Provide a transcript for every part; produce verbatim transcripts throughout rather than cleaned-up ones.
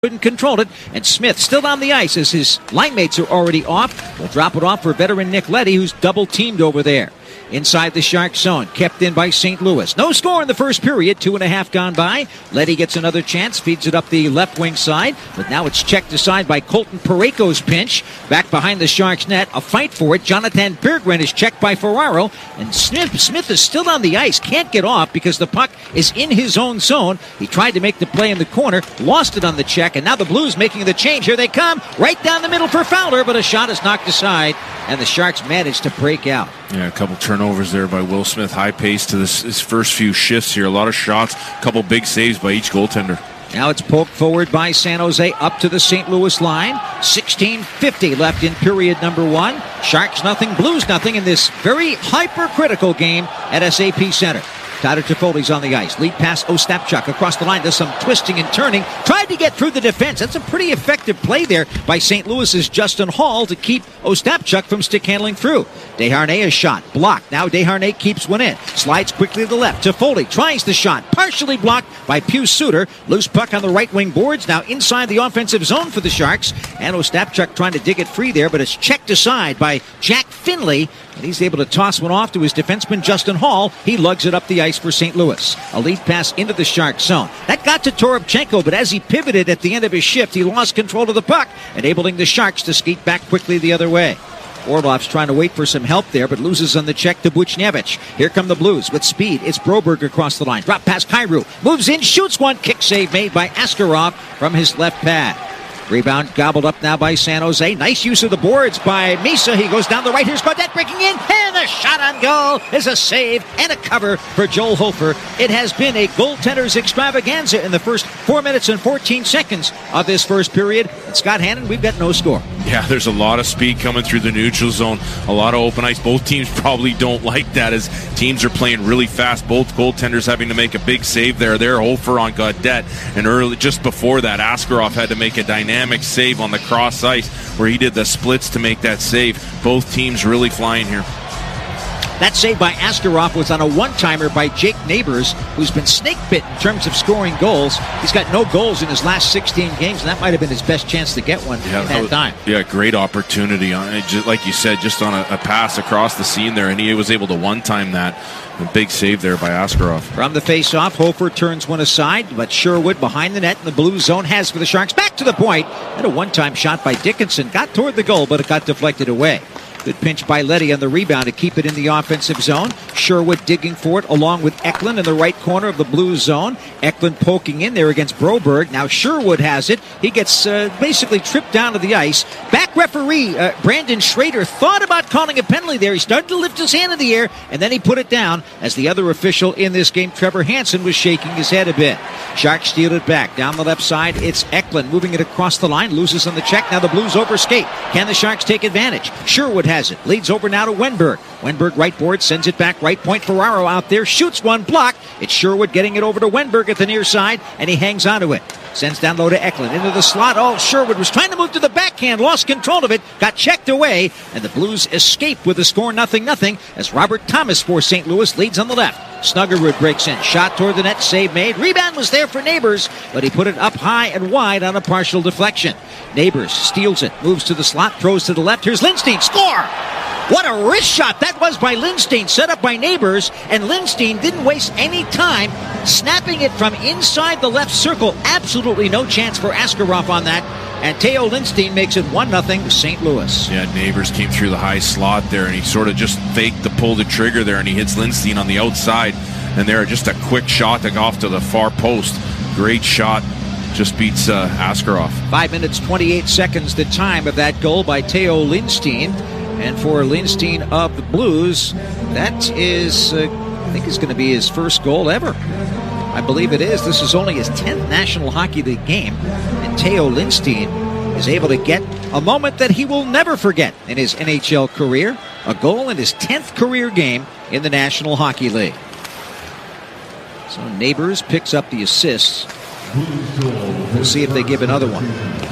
couldn't control it, and Smith still on the ice as his line mates are already off. Will drop it off for veteran Nick Leddy, who's double teamed over there. Inside the Shark zone, kept in by Saint Louis. No score in the first period, two and a half gone by. Leddy gets another chance, feeds it up the left wing side, but now it's checked aside by Colton Parayko's pinch. Back behind the Sharks net, a fight for it. Jonathan Berggren is checked by Ferraro, and Smith, Smith is still on the ice, can't get off because the puck is in his own zone. He tried to make the play in the corner, lost it on the check, and now the Blues making the change. Here they come, right down the middle for Fowler, but a shot is knocked aside, and the Sharks managed to break out. Yeah, a couple turnovers there by Will Smith. High pace to this, his first few shifts here. A lot of shots, a couple big saves by each goaltender. Now it's poked forward by San Jose up to the Saint Louis line. sixteen fifty left in period number one. Sharks nothing, Blues nothing in this very hypercritical game at S A P Center. Tyler Toffoli's on the ice. Lead pass Ostapchuk across the line. Does some twisting and turning. Tried to get through the defense. That's a pretty effective play there by Saint Louis's Justin Hall to keep Ostapchuk from stick handling through. Desharnais shot. Blocked. Now Desharnais keeps one in. Slides quickly to the left. Toffoli tries the shot. Partially blocked by Pius Suter. Loose puck on the right wing boards. Now inside the offensive zone for the Sharks. And Ostapchuk trying to dig it free there, but it's checked aside by Jack Finley. And he's able to toss one off to his defenseman Justin Hall. He lugs it up the ice for Saint Louis. A lead pass into the Shark zone. That got to Toropchenko, but as he pivoted at the end of his shift, he lost control of the puck, enabling the Sharks to skate back quickly the other way. Orlov's trying to wait for some help there, but loses on the check to Buchnevich. Here come the Blues with speed. It's Broberg across the line. Drop past Kyrou. Moves in, shoots one. Kick save made by Askarov from his left pad. Rebound gobbled up now by San Jose. Nice use of the boards by Misa. He goes down the right. Here's Gaudette breaking in. And the shot on goal is a save and a cover for Joel Hofer. It has been a goaltender's extravaganza in the first four minutes and fourteen seconds of this first period. And Scott Hannon, we've got no score. Yeah, there's a lot of speed coming through the neutral zone. A lot of open ice. Both teams probably don't like that as teams are playing really fast. Both goaltenders having to make a big save there. There, Hofer on Gaudette. And early, just before that, Askarov had to make a dynamic save on the cross ice where he did the splits to make that save. Both teams really flying here. That save by Askarov was on a one-timer by Jake Neighbors, who's been snake-bit in terms of scoring goals. He's got no goals in his last sixteen games, and that might have been his best chance to get one yeah, at that time. Yeah, great opportunity. on it. Just, like you said, just on a, a pass across the seam there, and he was able to one-time that. A big save there by Askarov. From the face-off, Hofer turns one aside, but Sherwood behind the net in the blue zone has for the Sharks. Back to the point. And a one-time shot by Dickinson. Got toward the goal, but it got deflected away. Good pinch by Leddy on the rebound to keep it in the offensive zone. Sherwood digging for it along with Eklund in the right corner of the blue zone. Eklund poking in there against Broberg. Now Sherwood has it. He gets uh, basically tripped down to the ice. Back referee uh, Brandon Schrader thought about calling a penalty there. He started to lift his hand in the air, and then he put it down as the other official in this game, Trevor Hansen, was shaking his head a bit. Sharks steal it back. Down the left side, it's Eklund moving it across the line. Loses on the check. Now the Blues overskate. Can the Sharks take advantage? Sherwood has it. Leads over now to Wenberg. Wenberg right board, sends it back right point. Ferraro out there, shoots one, block. It's Sherwood getting it over to Wenberg at the near side, and he hangs onto it. Sends down low to Eklund into the slot. Oh, Sherwood was trying to move to the backhand, lost control of it, got checked away, and the Blues escape with the score nothing nothing as Robert Thomas for Saint Louis leads on the left. Snuggerud breaks in, shot toward the net, save made. Rebound was there for Neighbors, but he put it up high and wide on a partial deflection. Neighbors steals it, moves to the slot, throws to the left. Here's Lindstein, score! What a wrist shot that was by Lindstein, set up by Neighbors, and Lindstein didn't waste any time snapping it from inside the left circle. Absolutely no chance for Askarov on that. And Teo Lindstein makes it one nothing Saint Louis. Yeah, Neighbors came through the high slot there, and he sort of just faked the pull the trigger there, and he hits Lindstein on the outside. And there, just a quick shot to go off to the far post. Great shot. Just beats uh, Askarov. Five minutes, twenty-eight seconds the time of that goal by Teo Lindstein. And for Lindstein of the Blues, that is, uh, I think, is going to be his first goal ever. I believe it is. This is only his tenth National Hockey League game. And Teo Lindstein is able to get a moment that he will never forget in his N H L career. A goal in his tenth career game in the National Hockey League. So Neighbors picks up the assists. We'll see if they give another one.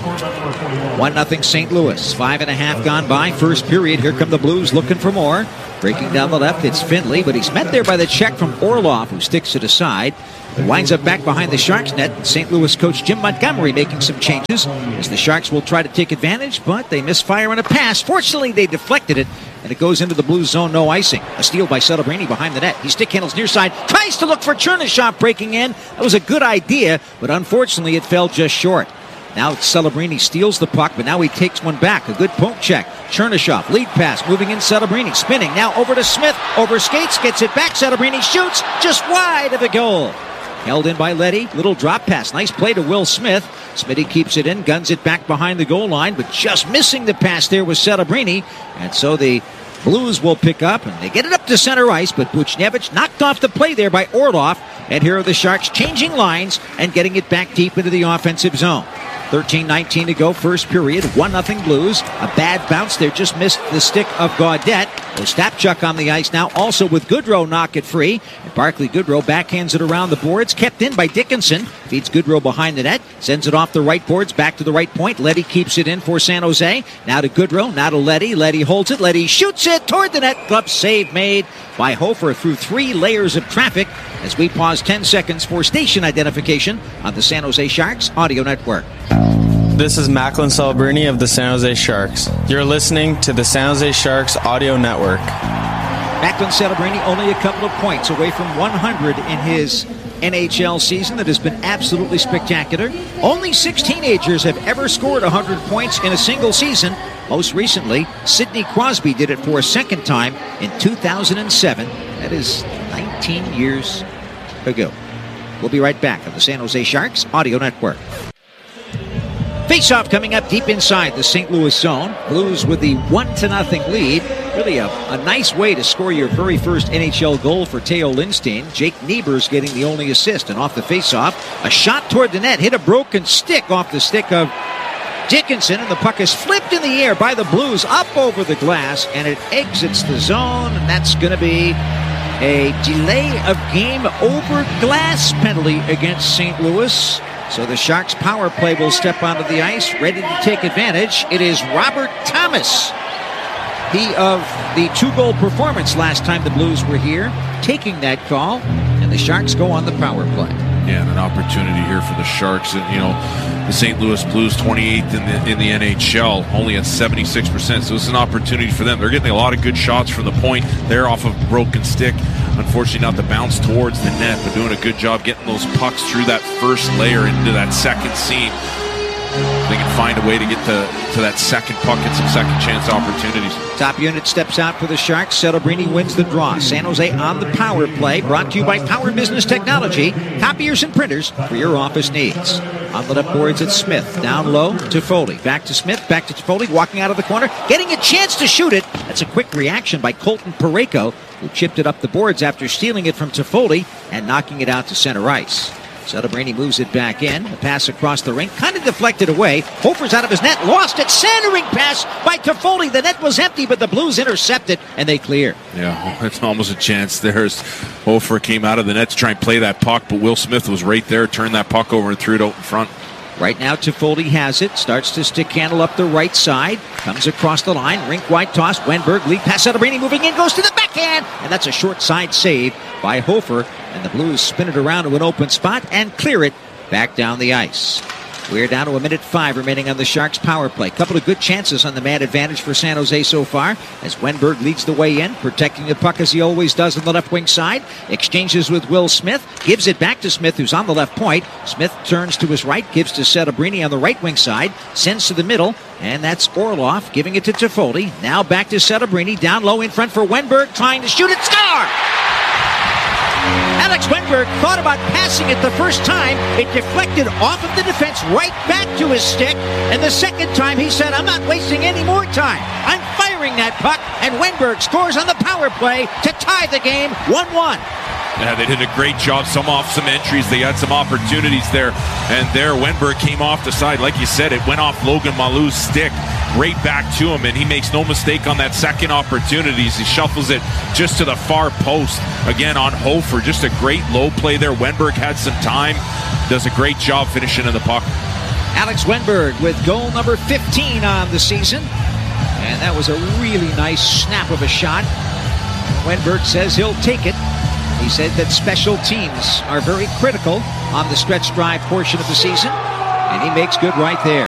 one nothing Saint Louis. Five and a half gone by. First period. Here come the Blues looking for more. Breaking down the left, it's Finley, but he's met there by the check from Orlov, who sticks it aside. It winds up back behind the Sharks net. Saint Louis coach Jim Montgomery making some changes as the Sharks will try to take advantage, but they misfire on a pass. Fortunately, they deflected it, and it goes into the Blues zone, no icing. A steal by Celebrini behind the net. He stick handles near side, tries to look for Chernyshov breaking in. That was a good idea, but unfortunately it fell just short. Now Celebrini steals the puck, but now he takes one back. A good poke check. Chernyshov, lead pass, moving in Celebrini, spinning. Now over to Smith, over skates, gets it back. Celebrini shoots, just wide of the goal. Held in by Leddy, little drop pass. Nice play to Will Smith. Smitty keeps it in, guns it back behind the goal line, but just missing the pass there was Celebrini. And so the Blues will pick up, and they get it up to center ice, but Buchnevich knocked off the play there by Orlov. And here are the Sharks changing lines and getting it back deep into the offensive zone. thirteen nineteen to go, first period, one nothing Blues. A bad bounce there, just missed the stick of Gaudette. Ostapchuk on the ice now, also with Goodrow knock it free. And Barclay Goodrow backhands it around the boards, kept in by Dickinson. Feeds Goodrow behind the net, sends it off the right boards, back to the right point. Leddy keeps it in for San Jose. Now to Goodrow, now to Leddy. Leddy holds it, Leddy shoots it toward the net. Glove save made by Hofer through three layers of traffic as we pause ten seconds for station identification on the San Jose Sharks Audio Network. This is Macklin Celebrini of the San Jose Sharks. You're listening to the San Jose Sharks Audio Network. Macklin Celebrini only a couple of points away from one hundred in his N H L season that has been absolutely spectacular. Only six teenagers have ever scored one hundred points in a single season. Most recently, Sidney Crosby did it for a second time in two thousand seven. That is nineteen years ago. We'll be right back on the San Jose Sharks Audio Network. Face-off coming up deep inside the Saint Louis zone. Blues with the one to nothing lead. Really a, a nice way to score your very first N H L goal for Teo Lindstein. Jake Niebers getting the only assist. And off the face-off, a shot toward the net. Hit a broken stick off the stick of Dickinson. And the puck is flipped in the air by the Blues up over the glass. And it exits the zone. And that's going to be a delay of game over glass penalty against Saint Louis. So the Sharks power play will step onto the ice, ready to take advantage. It is Robert Thomas, he of the two-goal performance last time the Blues were here, taking that call, and the Sharks go on the power play. Yeah, and an opportunity here for the Sharks. And, you know, the Saint Louis Blues, twenty-eighth in the in the N H L, only at seventy-six percent. So it's an opportunity for them. They're getting a lot of good shots from the point. They're off of broken stick. Unfortunately, not the bounce towards the net, but doing a good job getting those pucks through that first layer into that second seam. They can find a way to get to, to that second puck and some second chance opportunities. Top unit steps out for the Sharks. Celebrini wins the draw. San Jose on the power play. Brought to you by Power Business Technology. Copiers and printers for your office needs. On the left boards, it's Smith. Down low to Foley. Back to Smith. Back to Foley. Walking out of the corner. Getting a chance to shoot it. That's a quick reaction by Colton Parayko, who chipped it up the boards after stealing it from Toffoli and knocking it out to center ice. Celebrini moves it back in. The pass across the rink, kind of deflected away. Hofer's out of his net, lost it. Centering pass by Toffoli. The net was empty, but the Blues intercept it, and they clear. Yeah, it's almost a chance there as Hofer came out of the net to try and play that puck, but Will Smith was right there, turned that puck over and threw it out in front. Right now, Toffoli has it. Starts to stick handle up the right side. Comes across the line. Rink wide toss. Wenberg lead pass. Celebrini moving in. Goes to the backhand. And that's a short side save by Hofer. And the Blues spin it around to an open spot and clear it back down the ice. We're down to a minute five remaining on the Sharks power play. Couple of good chances on the man advantage for San Jose so far as Wenberg leads the way in, protecting the puck as he always does on the left wing side. Exchanges with Will Smith, gives it back to Smith, who's on the left point. Smith turns to his right, gives to Celebrini on the right wing side, sends to the middle, and that's Orlov giving it to Toffoli. Now back to Celebrini, down low in front for Wenberg, trying to shoot it, score! Alex Wenberg thought about passing it the first time. It deflected off of the defense right back to his stick. And the second time he said, I'm not wasting any more time. I'm firing that puck. And Wenberg scores on the power play to tie the game one one. Yeah, they did a great job. Some off some entries. They had some opportunities there. And there, Wenberg came off the side. Like you said, it went off Logan Malou's stick right back to him. And he makes no mistake on that second opportunity. He shuffles it just to the far post. Again, on Hofer. Just a great low play there. Wenberg had some time. Does a great job finishing in the puck. Alex Wenberg with goal number fifteen on the season. And that was a really nice snap of a shot. Wenberg says he'll take it. He said that special teams are very critical on the stretch drive portion of the season, and he makes good right there.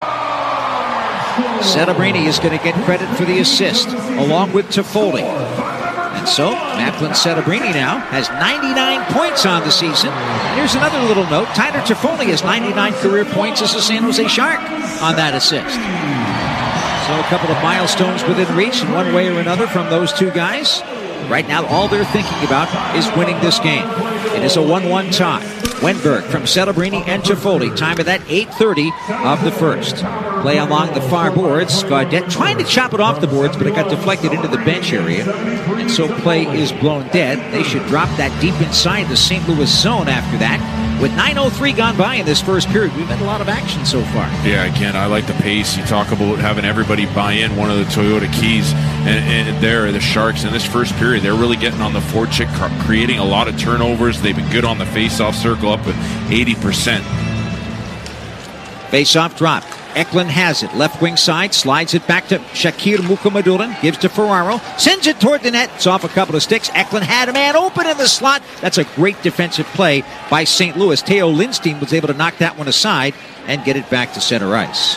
Celebrini is going to get credit for the assist, along with Toffoli. And so, Macklin Celebrini now has ninety-nine points on the season. And here's another little note. Tyler Toffoli has ninety-nine career points as a San Jose Shark on that assist. So a couple of milestones within reach in one way or another from those two guys. Right now, all they're thinking about is winning this game. It is a one one tie. Wenberg from Celebrini and Toffoli. Time of that, eight thirty of the first. Play along the far boards. Gaudette trying to chop it off the boards, but it got deflected into the bench area. And so play is blown dead. They should drop that deep inside the Saint Louis zone after that. With nine oh three gone by in this first period, we've had a lot of action so far. Yeah, again, I like the pace. You talk about having everybody buy in, one of the Toyota keys. And, and there, the Sharks in this first period, they're really getting on the forecheck, creating a lot of turnovers. They've been good on the face-off circle, up at eighty percent. Face-off drop. Eklund has it. Left wing side. Slides it back to Shakir Mukhamadullin. Gives to Ferraro. Sends it toward the net. It's off a couple of sticks. Eklund had a man open in the slot. That's a great defensive play by Saint Louis. Theo Lindstein was able to knock that one aside and get it back to center ice.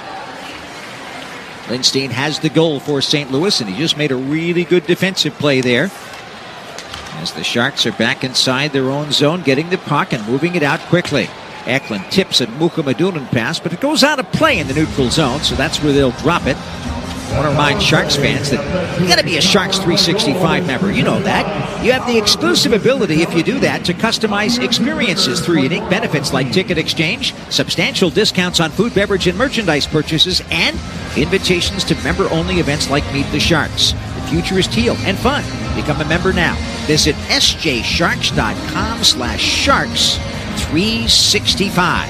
Lindstein has the goal for Saint Louis, and he just made a really good defensive play there. As the Sharks are back inside their own zone, getting the puck and moving it out quickly. Eklund tips a Mukhamadullin pass, but it goes out of play in the neutral zone, so that's where they'll drop it. I want to remind Sharks fans that you got to be a Sharks three sixty-five member. You know that. You have the exclusive ability, if you do that, to customize experiences through unique benefits like ticket exchange, substantial discounts on food, beverage, and merchandise purchases, and invitations to member-only events like Meet the Sharks. The future is teal and fun. Become a member now. Visit sjsharks.com slash sharks. three sixty-five.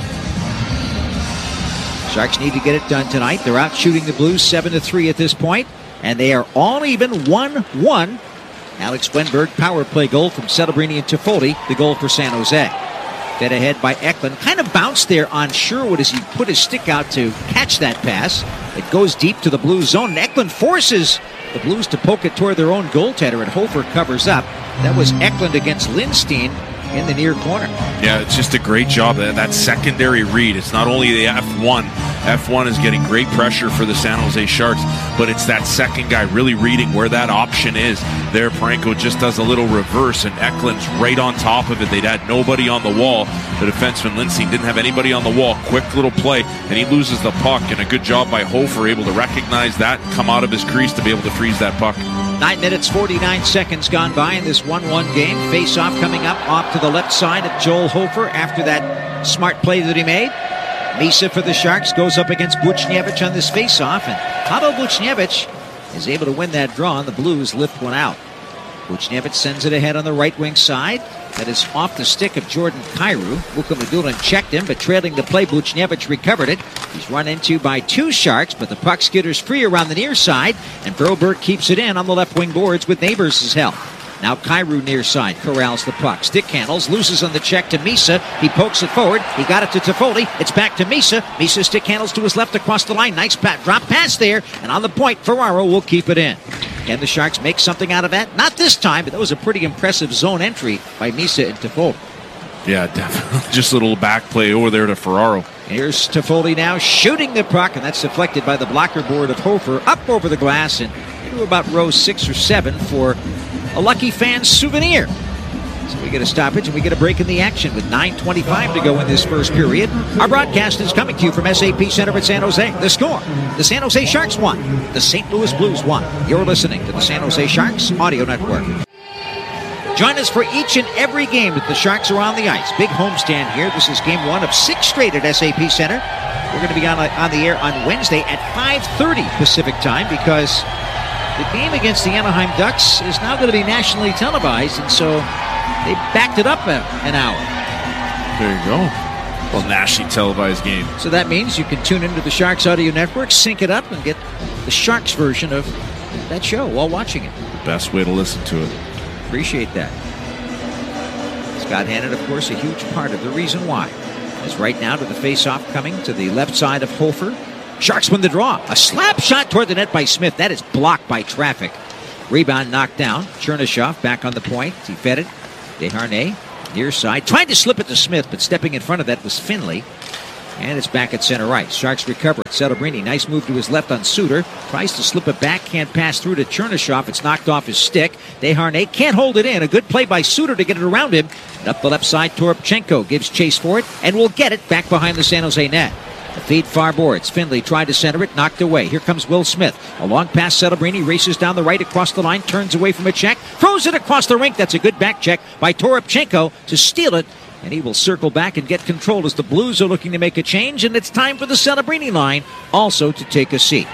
Sharks need to get it done tonight. They're out shooting the Blues seven to three at this point, and they are all even one one. Alex Wenberg, power play goal from Celebrini and Toffoli, the goal for San Jose. Fed ahead by Eklund. Kind of bounced there on Sherwood as he put his stick out to catch that pass. It goes deep to the Blues zone, and Eklund forces the Blues to poke it toward their own goaltender, and Hofer covers up. That was Eklund against Lindstein in the near corner. Yeah, it's just a great job. That, that secondary read. It's not only the F one. F one is getting great pressure for the San Jose Sharks, but it's that second guy really reading where that option is. There, Franco just does a little reverse, and Eklund's right on top of it. They'd had nobody on the wall. The defenseman Lindstein didn't have anybody on the wall. Quick little play, and he loses the puck, and a good job by Hofer, able to recognize that, come out of his crease to be able to freeze that puck. Nine minutes, forty-nine seconds gone by in this one one game. Face-off coming up off to the left side of Joel Hofer after that smart play that he made. Misa for the Sharks goes up against Buchnevich on this face-off, and Pavel Buchnevich is able to win that draw, and the Blues lift one out. Buchnevich sends it ahead on the right wing side. That is off the stick of Jordan Kyrou. Mukhamadullin checked him, but trailing the play, Buchnevich recovered it. He's run into by two Sharks, but the puck skitters free around the near side, and Broberg keeps it in on the left wing boards with Neighbors' help. Now Kyrou near side corrals the puck. Stick handles, loses on the check to Misa. He pokes it forward. He got it to Toffoli. It's back to Misa. Misa stick handles to his left across the line. Nice pat, drop pass there, and on the point, Ferraro will keep it in. Can the Sharks make something out of that? Not this time, but that was a pretty impressive zone entry by Misa and Toffoli. Yeah, definitely. Just a little back play over there to Ferraro. Here's Toffoli now shooting the puck, and that's deflected by the blocker board of Hofer up over the glass and into about row six or seven for a lucky fan's souvenir. So we get a stoppage and we get a break in the action with nine twenty-five to go in this first period. Our broadcast is coming to you from S A P Center at San Jose. The score, the San Jose Sharks won. The Saint Louis Blues won. You're listening to the San Jose Sharks Audio Network. Join us for each and every game that the Sharks are on the ice. Big homestand here. This is game one of six straight at S A P Center. We're going to be on, on the air on Wednesday at five thirty Pacific time because the game against the Anaheim Ducks is now going to be nationally televised, and so they backed it up a, an hour. There you go. Well, nationally televised game. So that means you can tune into the Sharks Audio Network, sync it up, and get the Sharks version of that show while watching it. The best way to listen to it. Appreciate that. Scott Hannon, of course, a huge part of the reason why. Is right now to the face-off coming to the left side of Hofer. Sharks win the draw. A slap shot toward the net by Smith. That is blocked by traffic. Rebound knocked down. Chernyshov back on the point. He fed it Desharnais, near side, tried to slip it to Smith, but stepping in front of that was Finley. And it's back at center right. Sharks recover it. Celebrini, nice move to his left on Suter. Tries to slip it back, can't pass through to Chernyshov. It's knocked off his stick. Desharnais can't hold it in. A good play by Suter to get it around him. And up the left side, Toropchenko gives chase for it and will get it back behind the San Jose net. The feed far boards. Finley tried to center it, knocked away. Here comes Will Smith. A long pass. Celebrini races down the right across the line, turns away from a check, throws it across the rink. That's a good back check by Toropchenko to steal it. And he will circle back and get control as the Blues are looking to make a change. And it's time for the Celebrini line also to take a seat.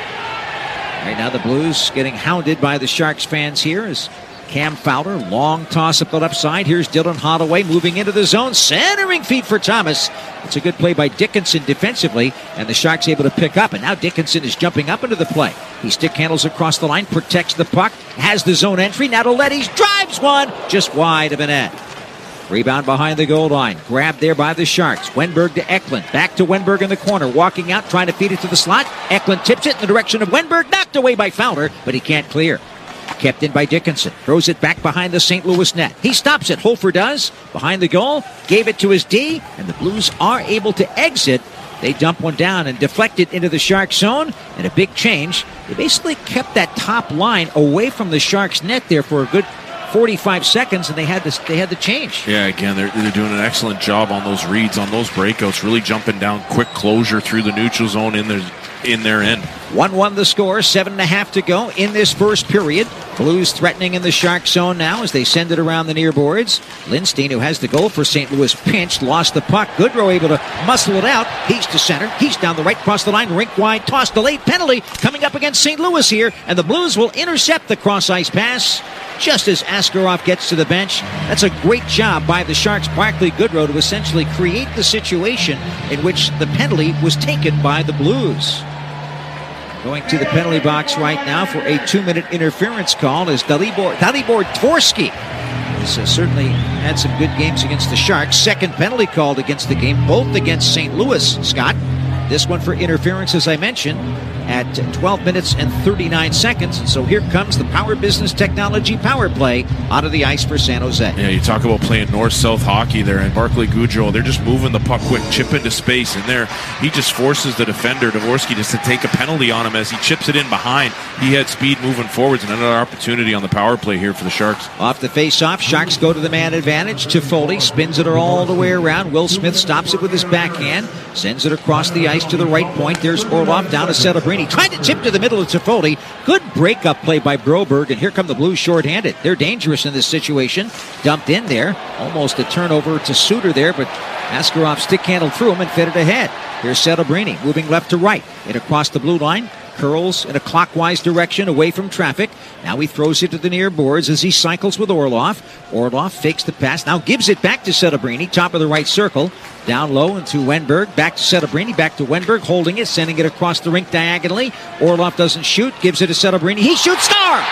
Right now the Blues getting hounded by the Sharks fans here as Cam Fowler, long toss up the left side. Here's Dylan Holloway moving into the zone. Centering feed for Thomas. It's a good play by Dickinson defensively. And the Sharks able to pick up. And now Dickinson is jumping up into the play. He stick handles across the line, protects the puck, has the zone entry. Now to Letty's, drives one just wide of a net. Rebound behind the goal line. Grabbed there by the Sharks. Wenberg to Eklund. Back to Wenberg in the corner. Walking out, trying to feed it to the slot. Eklund tips it in the direction of Wenberg. Knocked away by Fowler, but he can't clear. Kept in by Dickinson. Throws it back behind the Saint Louis net. He stops it. Hofer does. Behind the goal. Gave it to his D. And the Blues are able to exit. They dump one down and deflect it into the Sharks zone. And a big change. They basically kept that top line away from the Sharks net there for a good forty-five seconds, and they had to they had to change. Yeah, again, they're, they're doing an excellent job on those reads, on those breakouts, really jumping down, quick closure through the neutral zone in their in their end. one one the score, seven and a half to go in this first period. Blues threatening in the Shark zone now as they send it around the near boards. Lindstein, who has the goal for Saint Louis, pinched, lost the puck. Goodrow able to muscle it out. He's to center. He's down the right, cross the line, rink wide, toss, delayed penalty coming up against Saint Louis here, and the Blues will intercept the cross-ice pass just as Askarov gets to the bench. That's a great job by the Sharks' Barclay Goodrow to essentially create the situation in which the penalty was taken by the Blues. Going to the penalty box right now for a two-minute interference call is Dalibor, Dalibor Dvorsky. He's uh, certainly had some good games against the Sharks. Second penalty called against the game, both against Saint Louis, Scott. This one for interference, as I mentioned, at twelve minutes and thirty-nine seconds. And so here comes the Power Business Technology power play out of the ice for San Jose. Yeah, you talk about playing north-south hockey there, and Barclay Goodrow, they're just moving the puck quick, chip into space, and there he just forces the defender, Dvorsky, just to take a penalty on him as he chips it in behind. He had speed moving forwards, and another opportunity on the power play here for the Sharks. Off the face-off, Sharks go to the man advantage. Toffoli spins it all the way around. Will Smith stops it with his backhand, sends it across the ice to the right point. There's Orlov down to Celebrini. Tried to tip to the middle of Toffoli. Good breakup play by Broberg, and here come the Blues shorthanded. They're dangerous in this situation. Dumped in there. Almost a turnover to Suter there, but Askarov stick handled through him and fed it ahead. Here's Celebrini moving left to right. It across the blue line. Curls in a clockwise direction away from traffic. Now he throws it to the near boards as he cycles with Orlov. Orlov fakes the pass. Now gives it back to Celebrini. Top of the right circle. Down low into Wenberg. Back to Celebrini. Back to Wenberg. Holding it. Sending it across the rink diagonally. Orlov doesn't shoot. Gives it to Celebrini. He shoots. Star!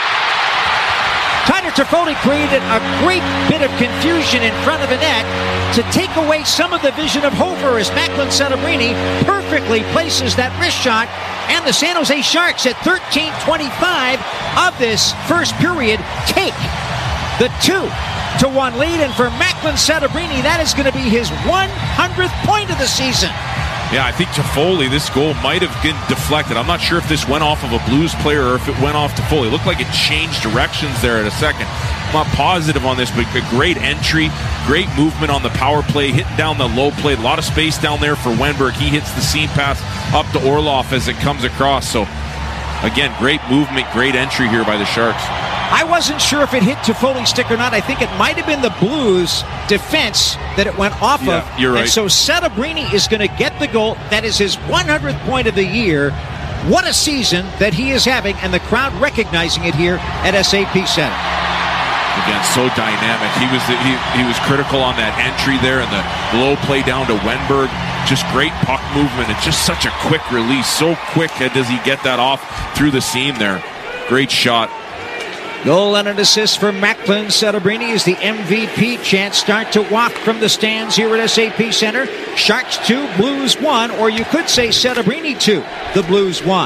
Tyler Toffoli created a great bit of confusion in front of the net to take away some of the vision of Hofer as Macklin Celebrini perfectly places that wrist shot, and the San Jose Sharks at thirteen twenty-five of this first period take the two to one lead, and for Macklin Celebrini, that is going to be his one hundredth point of the season. Yeah, I think Toffoli, this goal might have been deflected. I'm not sure if this went off of a Blues player or if it went off Toffoli. It looked like it changed directions there at a second. I'm not positive on this, but a great entry, great movement on the power play, hitting down the low play. A lot of space down there for Wenberg. He hits the seam pass up to Orlov as it comes across. So, again, great movement, great entry here by the Sharks. I wasn't sure if it hit Toffoli's stick or not. I think it might have been the Blues defense that it went off yeah, of. You're right. And so Celebrini is going to get the goal. That is his one hundredth point of the year. What a season that he is having, and the crowd recognizing it here at S A P Center. Again, so dynamic. He was the, he, he was critical on that entry there and the low play down to Wenberg. Just great puck movement. It's just such a quick release. So quick does he get that off through the seam there. Great shot. Goal and an assist for Macklin Celebrini as the M V P chants start to waft from the stands here at S A P Center. Sharks two, Blues one, or you could say Celebrini two, the Blues one.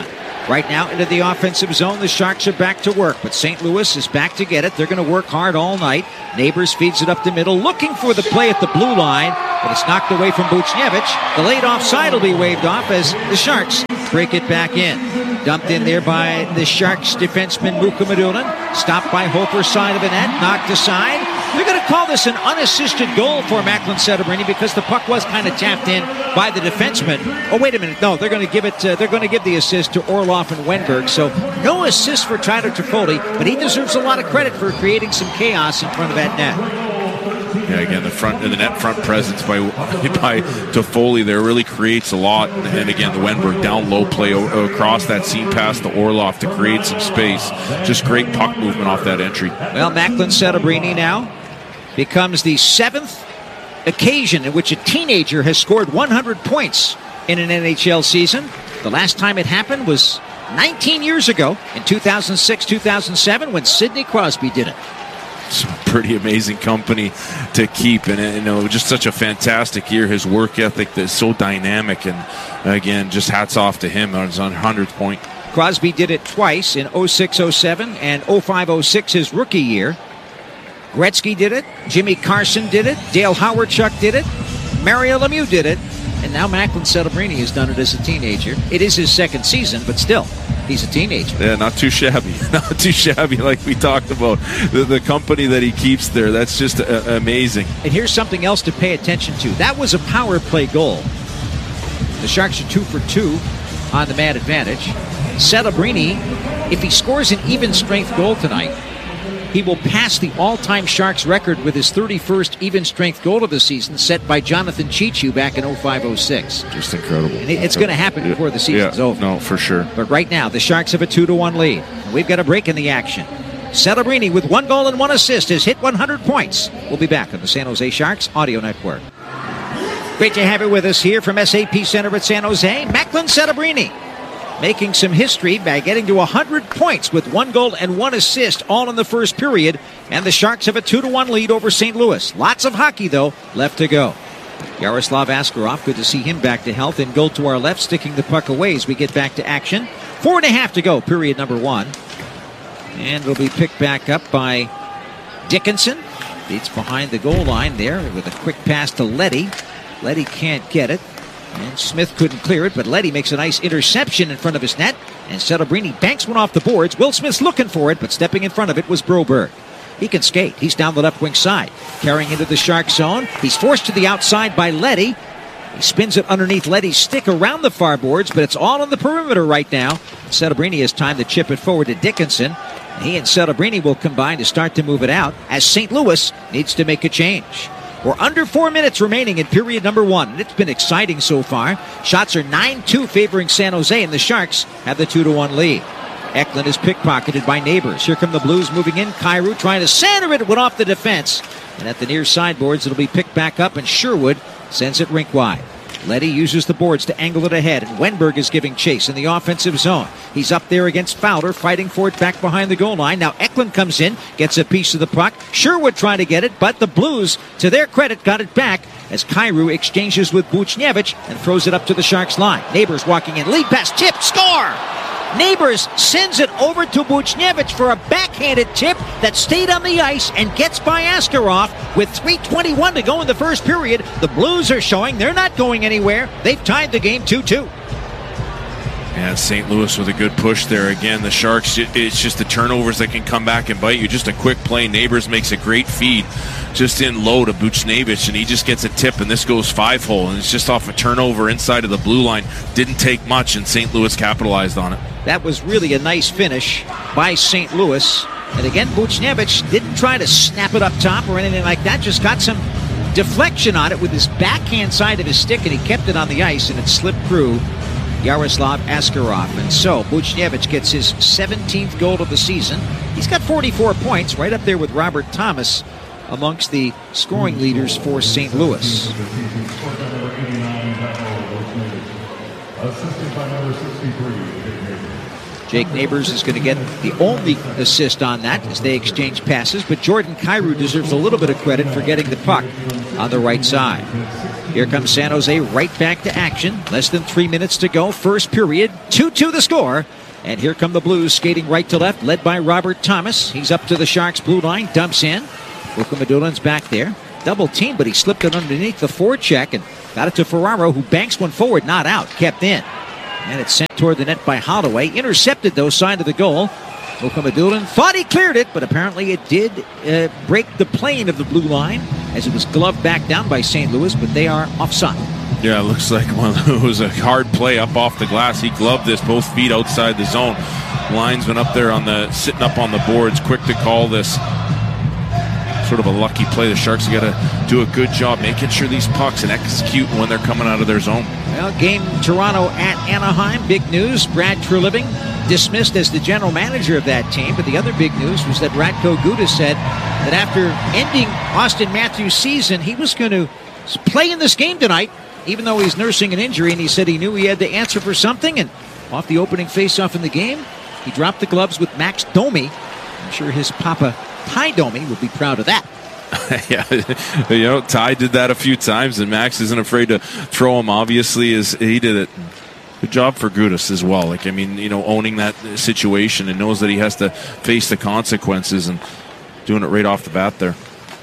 Right now into the offensive zone. The Sharks are back to work, but Saint Louis is back to get it. They're going to work hard all night. Neighbors feeds it up the middle, looking for the play at the blue line, but it's knocked away from Buchnevich. The late offside will be waved off as the Sharks break it back in. Dumped in there by the Sharks defenseman Mukhamadullin. Stopped by Hofer, side of the net, knocked aside. They're going to call this an unassisted goal for Macklin Setebrini because the puck was kind of tapped in by the defenseman. Oh, wait a minute. No, they're going to give it. Uh, they're going to give the assist to Orloff and Wenberg. So no assist for Tyler Toffoli, but he deserves a lot of credit for creating some chaos in front of that net. Yeah, again, the front the net front presence by by Toffoli there really creates a lot. And again, the Wenberg down low play o- across that seam pass to Orloff to create some space. Just great puck movement off that entry. Well, Macklin Setebrini now becomes the seventh occasion in which a teenager has scored one hundred points in an N H L season. The last time it happened was nineteen years ago in two thousand six two thousand seven when Sidney Crosby did it. Some pretty amazing company to keep, and you know, just such a fantastic year. His work ethic that's so dynamic, and again, just hats off to him on his hundredth point. Crosby did it twice in oh six oh seven and oh five oh six his rookie year. Gretzky did it, Jimmy Carson did it, Dale Hawerchuk did it, Mario Lemieux did it, and now Macklin Setebrini has done it as a teenager. It is his second season, but still, he's a teenager. Yeah, not too shabby. Not too shabby like we talked about. The, the company that he keeps there, that's just uh, amazing. And here's something else to pay attention to. That was a power play goal. The Sharks are two for two on the man advantage. Setebrini, if he scores an even strength goal tonight, he will pass the all-time Sharks record with his thirty-first even-strength goal of the season set by Jonathan Chichu back in oh five oh six. Just incredible. And it's going to happen before the season's yeah, over. No, for sure. But right now, the Sharks have a two to one lead. And we've got a break in the action. Setebrini, with one goal and one assist, has hit one hundred points. We'll be back on the San Jose Sharks Audio Network. Great to have you with us here from S A P Center at San Jose. Macklin Setebrini making some history by getting to one hundred points with one goal and one assist all in the first period. And the Sharks have a two to one lead over Saint Louis. Lots of hockey, though, left to go. Yaroslav Askarov, good to see him back to health. And goal to our left, sticking the puck away as we get back to action. Four and a half to go, period number one. And it'll be picked back up by Dickinson. It's behind the goal line there with a quick pass to Leddy. Leddy can't get it. And Smith couldn't clear it, but Leddy makes a nice interception in front of his net. And Setebrini banks one off the boards. Will Smith's looking for it, but stepping in front of it was Broberg. He can skate. He's down the left wing side. Carrying into the Shark zone. He's forced to the outside by Leddy. He spins it underneath Leddy's stick around the far boards, but it's all on the perimeter right now. Setebrini has time to chip it forward to Dickinson. He and Setebrini will combine to start to move it out as Saint Louis needs to make a change. We're under four minutes remaining in period number one, and it's been exciting so far. Shots are nine two favoring San Jose, and the Sharks have the two to one lead. Eklund is pickpocketed by Neighbors. Here come the Blues moving in. Kyrou trying to center it. It went off the defense. And at the near sideboards, it'll be picked back up, and Sherwood sends it rink wide. Leddy uses the boards to angle it ahead, and Wenberg is giving chase in the offensive zone. He's up there against Fowler, fighting for it back behind the goal line. Now Eklund comes in, gets a piece of the puck. Sherwood trying to get it, but the Blues, to their credit, got it back as Kyrou exchanges with Buchnevich and throws it up to the Sharks line. Neighbors walking in, lead pass, tip, score! Neighbors sends it over to Buchnevich for a backhanded tip that stayed on the ice and gets by Askarov with three twenty-one to go in the first period. The Blues are showing they're not going anywhere. They've tied the game two two. And Saint Louis with a good push there. Again, the Sharks, it's just the turnovers that can come back and bite you. Just a quick play. Neighbors makes a great feed just in low to Buchnevich, and he just gets a tip, and this goes five hole, and it's just off a turnover inside of the blue line. Didn't take much, and Saint Louis capitalized on it. That was really a nice finish by Saint Louis. And again, Buchnevich didn't try to snap it up top or anything like that, just got some deflection on it with his backhand side of his stick, and he kept it on the ice, and it slipped through Yaroslav Askarov. And so Buchnevich gets his seventeenth goal of the season. He's got forty-four points, right up there with Robert Thomas amongst the scoring leaders for Saint Louis. Jake Neighbors is going to get the only assist on that as they exchange passes, but Jordan Kyrou deserves a little bit of credit for getting the puck on the right side. Here comes San Jose right back to action. Less than three minutes to go. First period. two two the score. And here come the Blues skating right to left, led by Robert Thomas. He's up to the Sharks' blue line, dumps in. Ruuka-Madulin's back there. Double team, but he slipped it underneath the forecheck and got it to Ferraro, who banks one forward, not out, kept in. And it's sent toward the net by Holloway. Intercepted, though, side of the goal. Ruuka-Madulin thought he cleared it, but apparently it did uh, break the plane of the blue line as it was gloved back down by Saint Louis, but they are offside. Yeah, it looks like one of those, a hard play up off the glass. He gloved this, both feet outside the zone. Linesman up there on the sitting up on the boards, quick to call this. Sort of a lucky play. The Sharks got to do a good job making sure these pucks and executing when they're coming out of their zone. Well, game Toronto at Anaheim. Big news. Brad Treliving dismissed as the general manager of that team. But the other big news was that Radko Gudas said that after ending Austin Matthews' season, he was going to play in this game tonight, even though he's nursing an injury. And he said he knew he had to answer for something. And off the opening faceoff in the game, he dropped the gloves with Max Domi. I'm sure his papa, Ty Domi, will be proud of that. Yeah, you know, Ty did that a few times, and Max isn't afraid to throw him, obviously, as he did it. Good job for Gudas as well. Like, I mean, you know, owning that situation and knows that he has to face the consequences and doing it right off the bat there.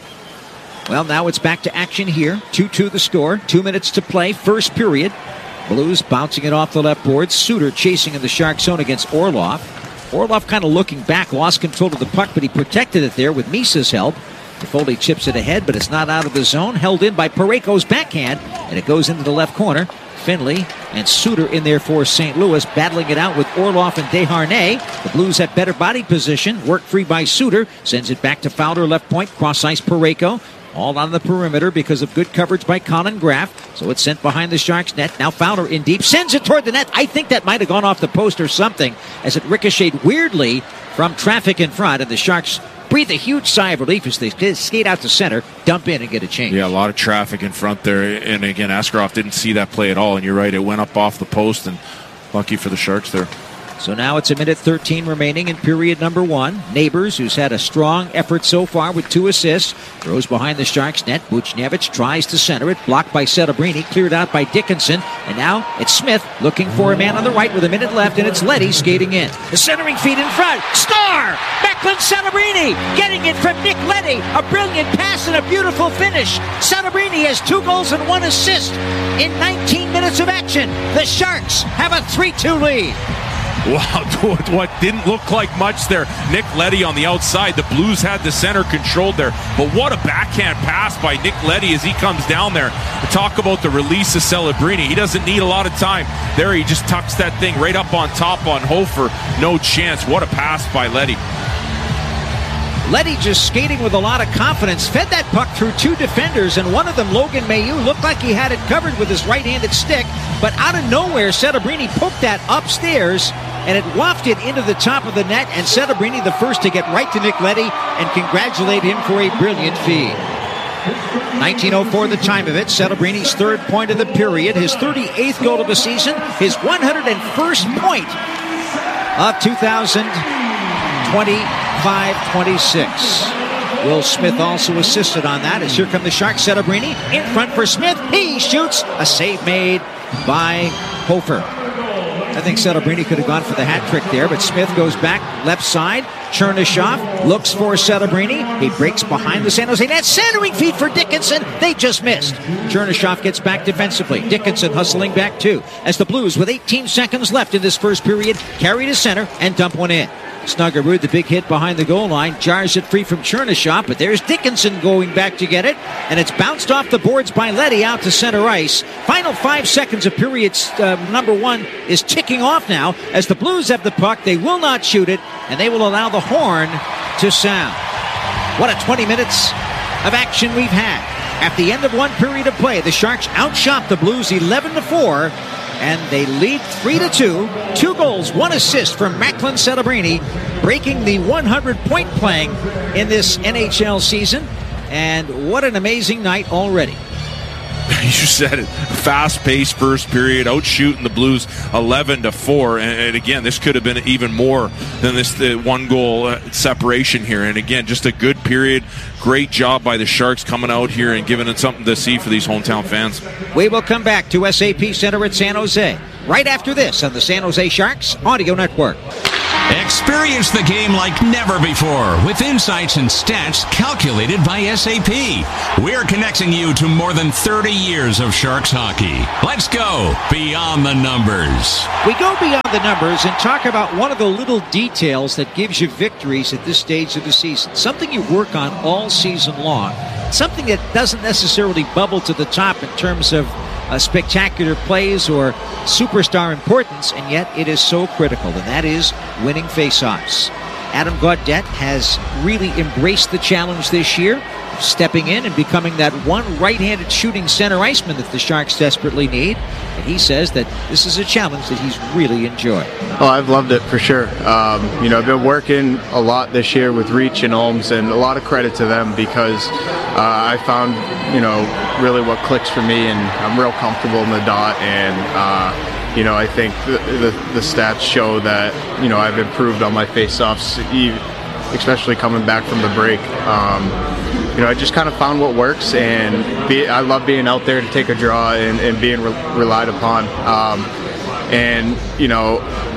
Well, now it's back to action here. two two the score. Two minutes to play. First period. Blues bouncing it off the left board. Suter chasing in the Shark zone against Orlov. Orlov kind of looking back, lost control of the puck, but he protected it there with Misa's help. Foley chips it ahead, but it's not out of the zone. Held in by Parayko's backhand, and it goes into the left corner. Finley and Suter in there for Saint Louis, battling it out with Orlov and Desharnais. The Blues have better body position. Work free by Suter. Sends it back to Fowler, left point. Cross ice Parayko. All on the perimeter because of good coverage by Colin Graff. So it's sent behind the Sharks' net. Now Fowler in deep. Sends it toward the net. I think that might have gone off the post or something as it ricocheted weirdly from traffic in front. And the Sharks breathe a huge sigh of relief as they skate out to center, dump in, and get a change. Yeah, a lot of traffic in front there. And again, Askarov didn't see that play at all. And you're right, it went up off the post. And lucky for the Sharks there. So now it's a minute thirteen remaining in period number one. Neighbors, who's had a strong effort so far with two assists, throws behind the Sharks' net. Buchnevich tries to center it, blocked by Celebrini, cleared out by Dickinson. And now it's Smith looking for a man on the right with a minute left, and it's Leddy skating in. The centering feed in front. Star! Declan Celebrini getting it from Nick Leddy. A brilliant pass and a beautiful finish. Celebrini has two goals and one assist in nineteen minutes of action. The Sharks have a three two lead. Wow, what didn't look like much there. Nick Leddy on the outside. The Blues had the center controlled there. But what a backhand pass by Nick Leddy as he comes down there. Talk about the release of Celebrini. He doesn't need a lot of time. There he just tucks that thing right up on top on Hofer. No chance. What a pass by Leddy. Leddy just skating with a lot of confidence. Fed that puck through two defenders, and one of them, Logan Mailloux, looked like he had it covered with his right-handed stick. But out of nowhere, Celebrini poked that upstairs, and it wafted into the top of the net, and Celebrini the first to get right to Nick Leddy and congratulate him for a brilliant feed. nineteen oh four the time of it. Celebrini's third point of the period, his thirty-eighth goal of the season, his one hundred first point of two thousand twenty-five twenty-six. Will Smith also assisted on that as here come the Sharks. Celebrini in front for Smith. He shoots. A save made by Hofer. I think Celebrini could have gone for the hat trick there, but Smith goes back left side. Chernyshov looks for Celebrini. He breaks behind the San Jose net. Centering feed for Dickinson. They just missed. Chernyshov gets back defensively. Dickinson hustling back too as the Blues, with eighteen seconds left in this first period, carry to center and dump one in. Snuggerud, the big hit behind the goal line, jars it free from Chernyshov, but there's Dickinson going back to get it, and it's bounced off the boards by Leddy out to center ice. Final five seconds of period uh, number one is ticking off now as the Blues have the puck. They will not shoot it, and they will allow the horn to sound. What a twenty minutes of action we've had. At the end of one period of play, the Sharks outshot the Blues eleven to four. And they lead three to two. Two goals, one assist from Macklin Celebrini, breaking the one hundred point playing in this N H L season. And what an amazing night already. you said it. Fast-paced first period, out-shooting the Blues eleven to four. And, and again, this could have been even more than this the one-goal uh, separation here. And again, just a good period. Great job by the Sharks coming out here and giving it something to see for these hometown fans. We will come back to S A P Center at San Jose right after this on the San Jose Sharks Audio Network. Experience the game like never before with insights and stats calculated by S A P. We're connecting you to more than thirty years of Sharks hockey. Let's go beyond the numbers. We go beyond the numbers and talk about one of the little details that gives you victories at this stage of the season. Something you work on all season long. Something that doesn't necessarily bubble to the top in terms of Uh, spectacular plays or superstar importance, and yet it is so critical, and that is winning faceoffs. Adam Gaudette has really embraced the challenge this year, stepping in and becoming that one right-handed shooting center iceman that the Sharks desperately need. And he says that this is a challenge that he's really enjoyed. Oh, I've loved it for sure. Um, you know, I've been working a lot this year with Reach and Ohms, and a lot of credit to them because uh, I found, you know, really what clicks for me, and I'm real comfortable in the dot, and uh, you know, I think the, the, the stats show that, you know, I've improved on my face-offs, especially coming back from the break. Um, you know, I just kind of found what works, and be, I love being out there to take a draw and, and being re- relied upon. Um, and, you know,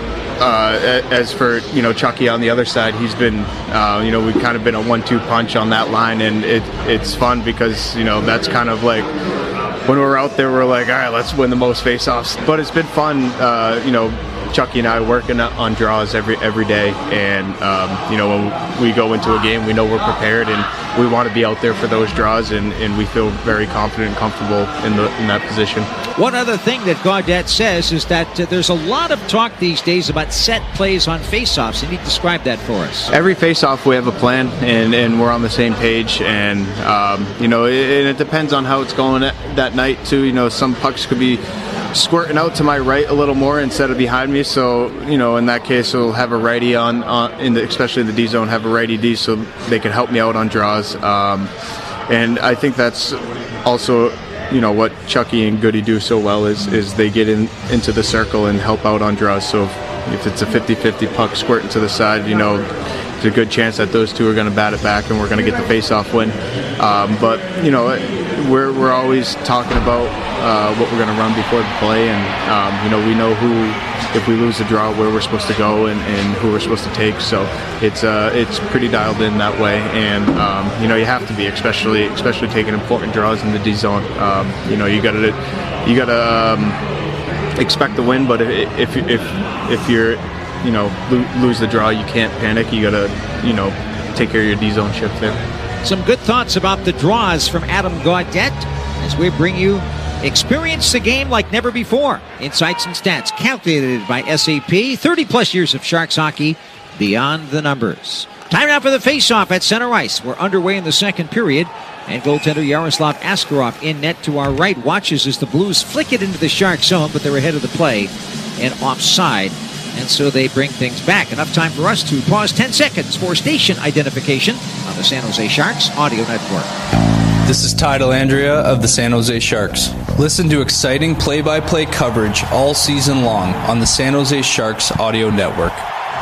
uh, as for, you know, Chucky on the other side, he's been, uh, you know, we've kind of been a one two punch on that line, and it, it's fun because, you know, that's kind of like, when we're out there, we're like, all right, let's win the most face-offs. But it's been fun, uh, you know, Chucky and I working on draws every every day. And, um, you know, when we go into a game, we know we're prepared, and we want to be out there for those draws, and, and we feel very confident and comfortable in, the, in that position. One other thing that Gaudette says is that uh, there's a lot of talk these days about set plays on face-offs. Can you describe that for us? Every face-off, we have a plan, and, and we're on the same page. And, um, you know, it, it depends on how it's going that, that night, too. You know, some pucks could be squirting out to my right a little more instead of behind me. So, you know, in that case, we'll have a righty on, on in the, especially in the D zone, have a righty D so they can help me out on draws. Um, and I think that's also, you know, what Chucky and Goody do so well is is they get in into the circle and help out on draws. So if, if it's a fifty-fifty puck squirting to the side, you know, there's a good chance that those two are going to bat it back and we're going to get the face-off win. Um, but, you know, we're we're always talking about uh, what we're going to run before the play, and, um, you know, we know who, if we lose the draw, where we're supposed to go and, and who we're supposed to take. So it's uh, it's pretty dialed in that way, and, um, you know, you have to be, especially especially taking important draws in the D zone. Um, you know, you got to you got to um, expect the win, but if if if you're you know, lo- lose the draw, you can't panic. You got to, you know, take care of your D-zone shift there. Some good thoughts about the draws from Adam Gaudette as we bring you Experience the game like never before. Insights and stats calculated by S A P. thirty-plus years of Sharks hockey beyond the numbers. Time now for the face-off at center ice. We're underway in the second period. And goaltender Yaroslav Askarov in net to our right watches as the Blues flick it into the Sharks zone, but they're ahead of the play and offside. And so they bring things back. Enough time for us to pause ten seconds for station identification on the San Jose Sharks Audio Network. This is Ty Delandria of the San Jose Sharks. Listen to exciting play-by-play coverage all season long on the San Jose Sharks Audio Network.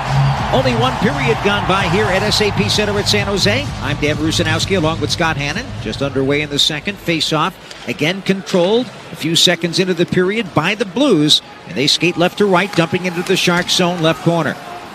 Only one period gone by here at S A P Center at San Jose. I'm Dan Rusanowski along with Scott Hannon. Just underway in the second. Face-off, again controlled a few seconds into the period by the Blues. And they skate left to right, dumping into the Sharks zone left corner.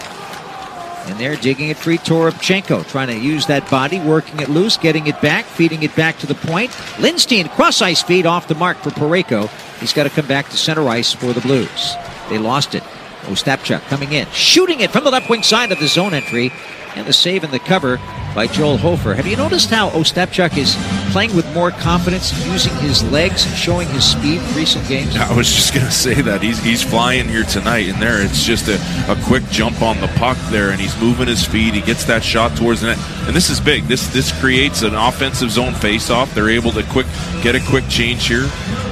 And they're digging it free. Toropchenko trying to use that body, working it loose, getting it back, feeding it back to the point. Lindstein, cross-ice feed off the mark for Parayko. He's got to come back to center ice for the Blues. They lost it. Ostapchuk coming in, shooting it from the left wing side of the zone entry, and the save in the cover by Joel Hofer. Have you noticed how Ostapchuk is playing with more confidence, using his legs, showing his speed in recent games? I was just going to say that. He's he's flying here tonight, and there it's just a, a quick jump on the puck there, and he's moving his feet. He gets that shot towards the net, and this is big. This this creates an offensive zone face-off. They're able to quick get a quick change here.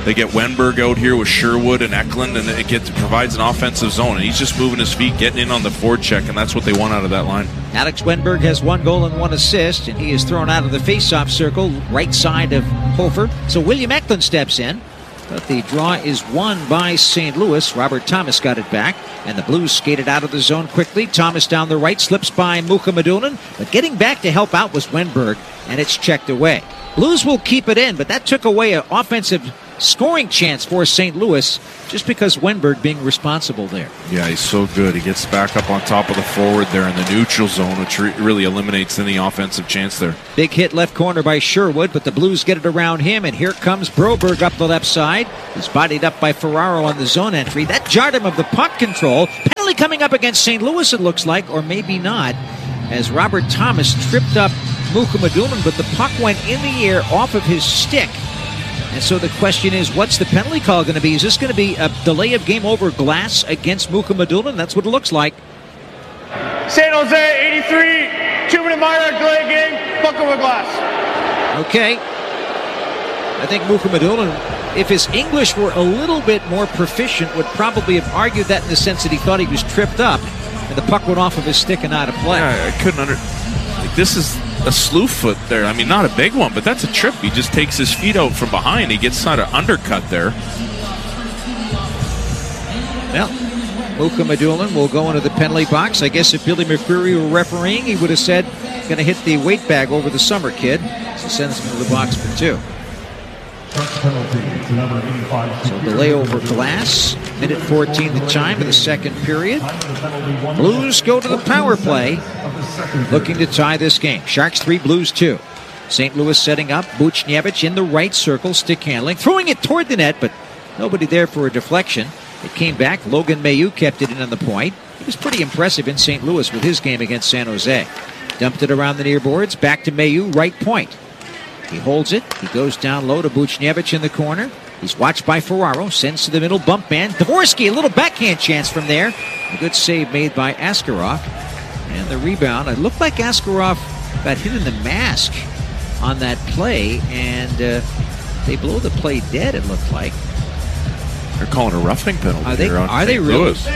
They get Wenberg out here with Sherwood and Eklund, and it gets provides an offensive zone. And he's just moving his feet, getting in on the forecheck, and that's what they want out of that line. Alex Wenberg has one goal and one assist, and he is thrown out of the face-off circle, right side of Hofer. So William Eklund steps in. But the draw is won by Saint Louis. Robert Thomas got it back, and the Blues skated out of the zone quickly. Thomas down the right, slips by Mukhamadullin, but getting back to help out was Wenberg, and it's checked away. Blues will keep it in, but that took away an offensive scoring chance for Saint Louis just because Wenberg being responsible there. Yeah, he's so good. He gets back up on top of the forward there in the neutral zone, which re- really eliminates any offensive chance there. Big hit left corner by Sherwood, but the Blues get it around him, and here comes Broberg up the left side. He's bodied up by Ferraro on the zone entry. That jarred him of the puck control. Penalty coming up against Saint Louis, it looks like, or maybe not, as Robert Thomas tripped up Mukhamadullin, but the puck went in the air off of his stick. And so the question is, what's the penalty call going to be? Is this going to be a delay of game over glass against Mukhamadullin? That's what it looks like. San Jose, eighty-three, two-minute minor delay game, buck over glass. Okay. I think Mukhamadullin, if his English were a little bit more proficient, would probably have argued that in the sense that he thought he was tripped up, and the puck went off of his stick and out of play. Yeah, I couldn't under... Like, this is a slew foot there. I mean, not a big one, but that's a trip. He just takes his feet out from behind. He gets kind of undercut there. Well, Mukhamadullin will go into the penalty box. I guess if Billy McCreary were refereeing, he would have said, going to hit the weight bag over the summer kid. So sends him to the box for two. So delay over glass. Minute fourteen the time of the second period. Blues go to the power play, looking to tie this game. Sharks three, Blues two. Saint Louis setting up. Buchnevich in the right circle, stick handling, throwing it toward the net, but nobody there for a deflection. It came back. Logan Mailloux kept it in on the point. He was pretty impressive in Saint Louis with his game against San Jose. Dumped it around the near boards. Back to Mailloux, right point. He holds it. He goes down low to Buchnevich in the corner. He's watched by Ferraro. Sends to the middle. Bump man. Dvorsky, a little backhand chance from there. A good save made by Askarov. And the rebound. It looked like Askarov got hit in the mask on that play. And uh, they blow the play dead, it looked like. They're calling a roughing penalty. Are they, on are they really? Louis.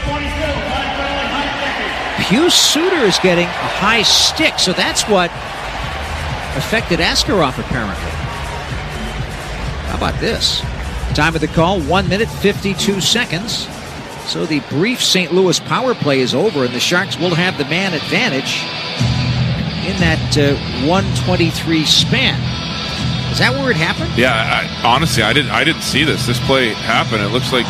Pius Suter is getting a high stick. So that's what affected Askarov, apparently. How about this? Time of the call, one minute, fifty-two seconds. So the brief Saint Louis power play is over, and the Sharks will have the man advantage in that uh, one twenty-three span. Is that where it happened? Yeah, I, honestly, I didn't I didn't see this. This play happened. It looks like...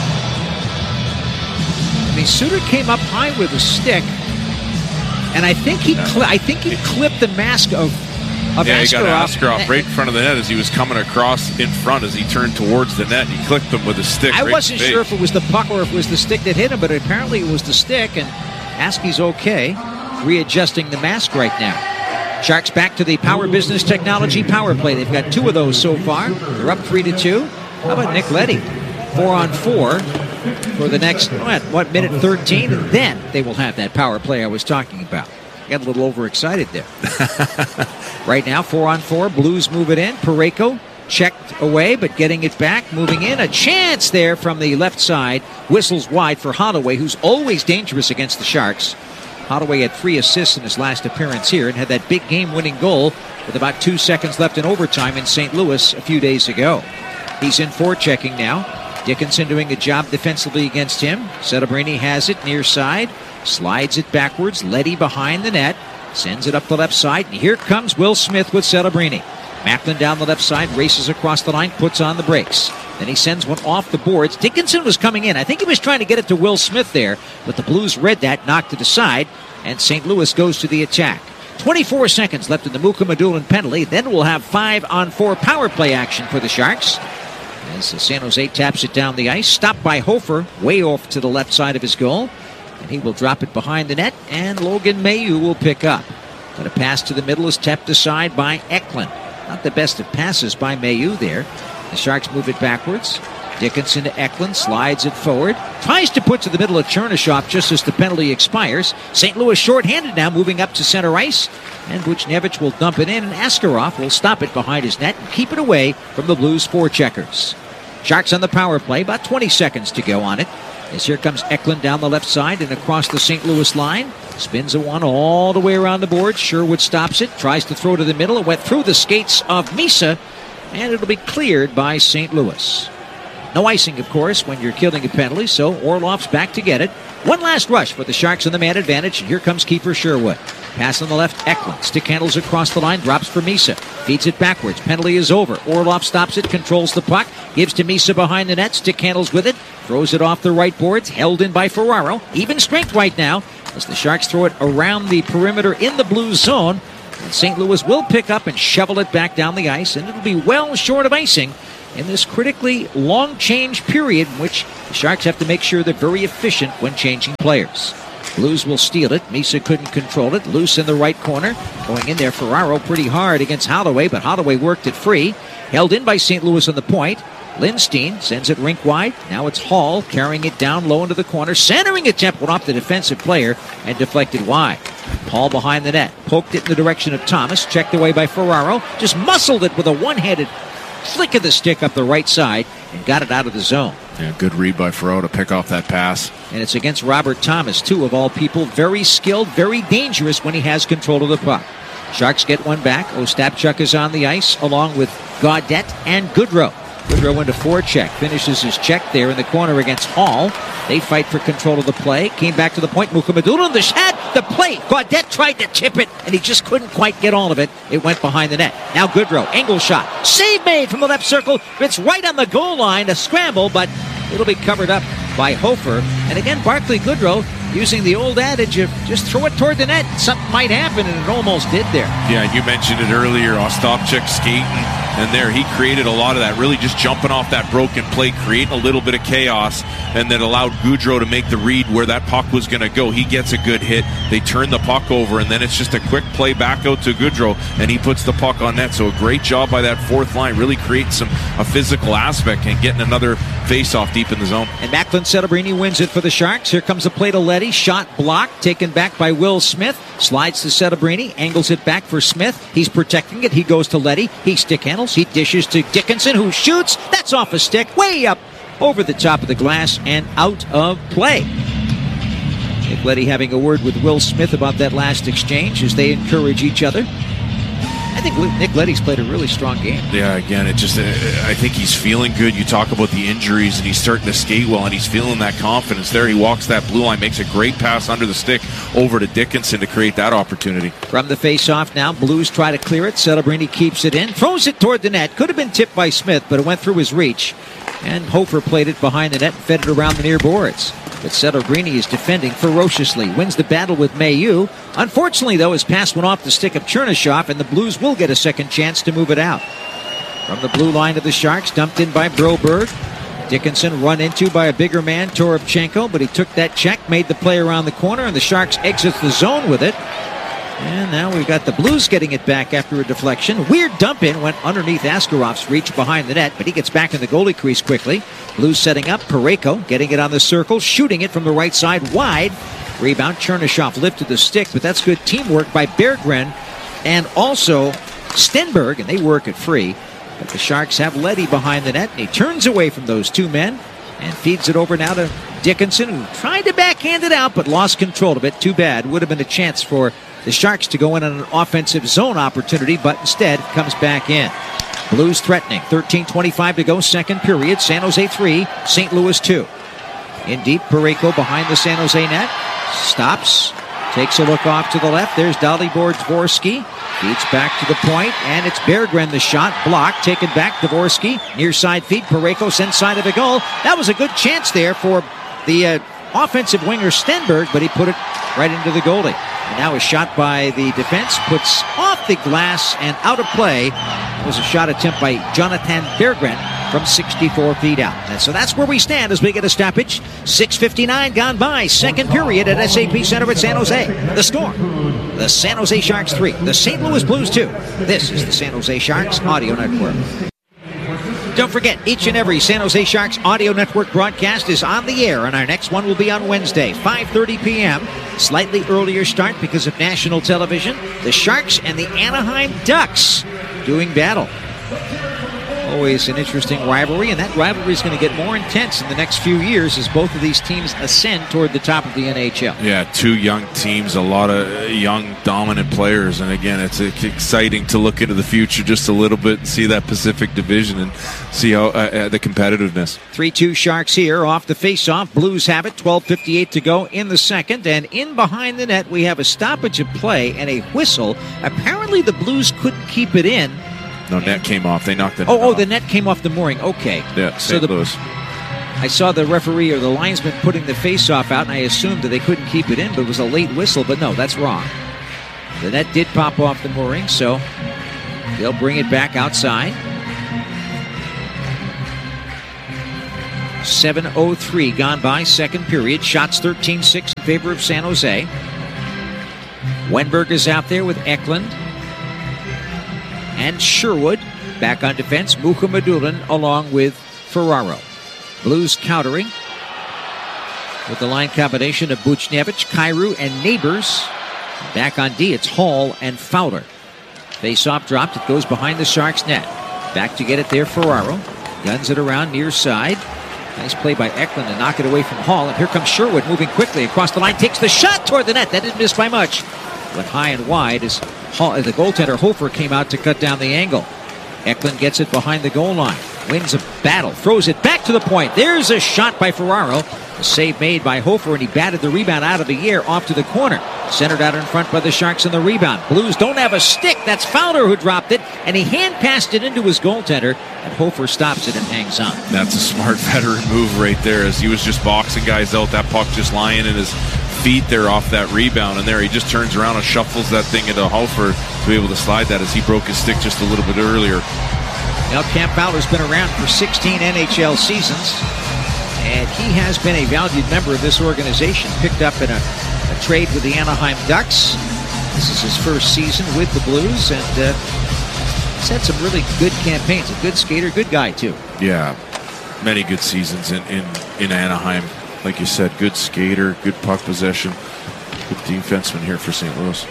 I mean, Suter came up high with a stick, and I think he, cl- I think he clipped the mask of Of yeah, Askarov. he got Askarov right in front of the net as he was coming across in front as he turned towards the net. He clicked him with a stick. I right wasn't in the sure face. if it was the puck or if it was the stick that hit him, but apparently it was the stick, and Askey's okay. Readjusting the mask right now. Sharks back to the Power Business Technology power play. They've got two of those so far. They're up three to two. How about Nick Leddy? Four on four for the next, what, what minute thirteen? And then they will have that power play I was talking about. Got a little overexcited there. Right now, four on four. Blues move it in. Parayko checked away, but getting it back, moving in. A chance there from the left side. Whistles wide for Holloway, who's always dangerous against the Sharks. Holloway had three assists in his last appearance here and had that big game-winning goal with about two seconds left in overtime in Saint Louis a few days ago. He's in forechecking now. Dickinson doing a job defensively against him. Celebrini has it near side. Slides it backwards. Leddy behind the net. Sends it up the left side. And here comes Will Smith with Celebrini. Macklin down the left side. Races across the line. Puts on the brakes. Then he sends one off the boards. Dickinson was coming in. I think he was trying to get it to Will Smith there. But the Blues read that. Knocked it aside. And Saint Louis goes to the attack. twenty-four seconds left in the Mukhamadullin penalty. Then we'll have five on four power play action for the Sharks. As San Jose taps it down the ice. Stopped by Hofer. Way off to the left side of his goal. And he will drop it behind the net, and Logan Mailloux will pick up. But a pass to the middle is tapped aside by Eklund. Not the best of passes by Mailloux there. The Sharks move it backwards. Dickinson to Eklund, slides it forward. Tries to put to the middle of Chernyshov just as the penalty expires. Saint Louis shorthanded now, moving up to center ice. And Buchnevich will dump it in, and Askarov will stop it behind his net and keep it away from the Blues forecheckers. Sharks on the power play, about twenty seconds to go on it. As here comes Eklund down the left side and across the Saint Louis line. Spins a one all the way around the board. Sherwood stops it, tries to throw to the middle. It went through the skates of Misa, and it'll be cleared by Saint Louis. No icing, of course, when you're killing a penalty, so Orlov's back to get it. One last rush for the Sharks on the man advantage, and here comes keeper Sherwood. Pass on the left, Eklund. Stick handles across the line, drops for Misa. Feeds it backwards. Penalty is over. Orlov stops it, controls the puck, gives to Misa behind the net. Stick handles with it, throws it off the right boards, held in by Ferraro. Even strength right now as the Sharks throw it around the perimeter in the blue zone. And Saint Louis will pick up and shovel it back down the ice, and it'll be well short of icing in this critically long change period in which the Sharks have to make sure they're very efficient when changing players. Blues will steal it. Misa couldn't control it. Loose in the right corner. Going in there, Ferraro pretty hard against Holloway, but Holloway worked it free. Held in by Saint Louis on the point. Lindstein sends it rink wide. Now it's Hall carrying it down low into the corner. Centering attempt went off the defensive player and deflected wide. Hall behind the net. Poked it in the direction of Thomas. Checked away by Ferraro. Just muscled it with a one-handed flick of the stick up the right side and got it out of the zone. Yeah, good read by Ferraro to pick off that pass. And it's against Robert Thomas, too, of all people. Very skilled, very dangerous when he has control of the puck. Sharks get one back. Ostapchuk is on the ice along with Gaudette and Goodrow. Goodrow into forecheck. Finishes his check there in the corner against Hall. They fight for control of the play. Came back to the point. Mukhamadullin, the shot, the play. Gaudette tried to tip it, and he just couldn't quite get all of it. It went behind the net. Now Goodrow, angle shot. Save made from the left circle. It's right on the goal line. A scramble, but it'll be covered up by Hofer. And again, Barclay Goodrow using the old adage of just throw it toward the net. Something might happen, and it almost did there. Yeah, you mentioned it earlier. Ostapchuk skating, and there he created a lot of that, really just jumping off that broken play, creating a little bit of chaos, and then allowed Goodrow to make the read where that puck was going to go. He gets a good hit. They turn the puck over, and then it's just a quick play back out to Goodrow, and he puts the puck on net. So a great job by that fourth line, really creating some a physical aspect and getting another face-off deep in the zone. And Macklin Celebrini wins it for the Sharks. Here comes a play to Leddy. Shot blocked, taken back by Will Smith. Slides to Celebrini, angles it back for Smith. He's protecting it. He goes to Leddy. He stick handles. He dishes to Dickinson, who shoots. That's off a stick, way up over the top of the glass and out of play. Nick Leddy having a word with Will Smith about that last exchange as they encourage each other. I think Nick Leddy's played a really strong game. Yeah, again, it just, I think he's feeling good. You talk about the injuries, and he's starting to skate well, and he's feeling that confidence there. He walks that blue line, makes a great pass under the stick over to Dickinson to create that opportunity. From the face-off now, Blues try to clear it. Celebrini keeps it in, throws it toward the net. Could have been tipped by Smith, but it went through his reach. And Hofer played it behind the net and fed it around the near boards. But Celebrini is defending ferociously. Wins the battle with Mailloux. Unfortunately, though, his pass went off the stick of Chernyshov, and the Blues will get a second chance to move it out. From the blue line of the Sharks, dumped in by Broberg. Dickinson run into by a bigger man, Toropchenko, but he took that check, made the play around the corner, and the Sharks exit the zone with it. And now we've got the Blues getting it back after a deflection. Weird dump in, went underneath Askarov's reach behind the net, but he gets back in the goalie crease quickly. Blues setting up, Parayko getting it on the circle, shooting it from the right side wide. Rebound, Chernyshov lifted the stick, but that's good teamwork by Berggren and also Stenberg, and they work it free. But the Sharks have Leddy behind the net, and he turns away from those two men and feeds it over now to Dickinson, who tried to backhand it out, but lost control of it. Too bad. Would have been a chance for the Sharks to go in on an offensive zone opportunity, but instead comes back in. Blues threatening. thirteen twenty-five to go, second period. San Jose three, Saint Louis two. In deep, Parayko behind the San Jose net. Stops. Takes a look off to the left. There's Dalibor Dvorsky. Feeds back to the point, and it's Berggren the shot. Blocked. Taken back. Dvorsky. Near side feed. Parayko sends side of the goal. That was a good chance there for the uh, offensive winger Stenberg, but he put it right into the goalie. And now a shot by the defense puts off the glass and out of play. It was a shot attempt by Jonathan Berggren from sixty-four feet out. And so that's where we stand as we get a stoppage. six fifty-nine gone by, second period at S A P Center at San Jose. The score, the San Jose Sharks three, the Saint Louis Blues two. This is the San Jose Sharks Audio Network. Don't forget, each and every San Jose Sharks Audio Network broadcast is on the air, and our next one will be on Wednesday, five thirty p.m. Slightly earlier start because of national television. The Sharks and the Anaheim Ducks doing battle. Always an interesting rivalry, and that rivalry is going to get more intense in the next few years as both of these teams ascend toward the top of the N H L. Yeah, two young teams, a lot of young, dominant players, and again, it's exciting to look into the future just a little bit and see that Pacific Division and see how uh, uh, the competitiveness. three two Sharks here off the faceoff. Blues have it, twelve fifty-eight to go in the second, and in behind the net we have a stoppage of play and a whistle. Apparently the Blues couldn't keep it in. No, net came off. They knocked it Oh, oh, off. the net came off the mooring. Okay. Yeah, so Saint the, Louis. I saw the referee or the linesman putting the face-off out, and I assumed that they couldn't keep it in, but it was a late whistle. But no, that's wrong. The net did pop off the mooring, so they'll bring it back outside. seven oh three gone by, second period. Shots thirteen six in favor of San Jose. Wenberg is out there with Eklund. And Sherwood back on defense. Mukhamadullin along with Ferraro. Blues countering with the line combination of Buchnevich, Kyrou, and Neighbors. Back on D, it's Hall and Fowler. Face-off dropped. It goes behind the Sharks' net. Back to get it there, Ferraro. Guns it around near side. Nice play by Eklund to knock it away from Hall. And here comes Sherwood moving quickly across the line. Takes the shot toward the net. That didn't miss by much. Went high and wide as Hall, the goaltender Hofer came out to cut down the angle. Eklund gets it behind the goal line. Wins a battle. Throws it back to the point. There's a shot by Ferraro. A save made by Hofer, and he batted the rebound out of the air off to the corner. Centered out in front by the Sharks in the rebound. Blues don't have a stick. That's Fowler who dropped it, and he hand passed it into his goaltender, and Hofer stops it and hangs on. That's a smart veteran move right there, as he was just boxing guys out. That puck just lying in his feet there off that rebound, and there he just turns around and shuffles that thing into Hofer to be able to slide that as he broke his stick just a little bit earlier. Now, Cam Fowler's been around for sixteen N H L seasons, and he has been a valued member of this organization. Picked up in a, a trade with the Anaheim Ducks. This is his first season with the Blues, and uh, he's had some really good campaigns. A good skater, good guy, too. Yeah, many good seasons in, in, in Anaheim. Like you said, good skater, good puck possession, good defenseman here for Saint Louis.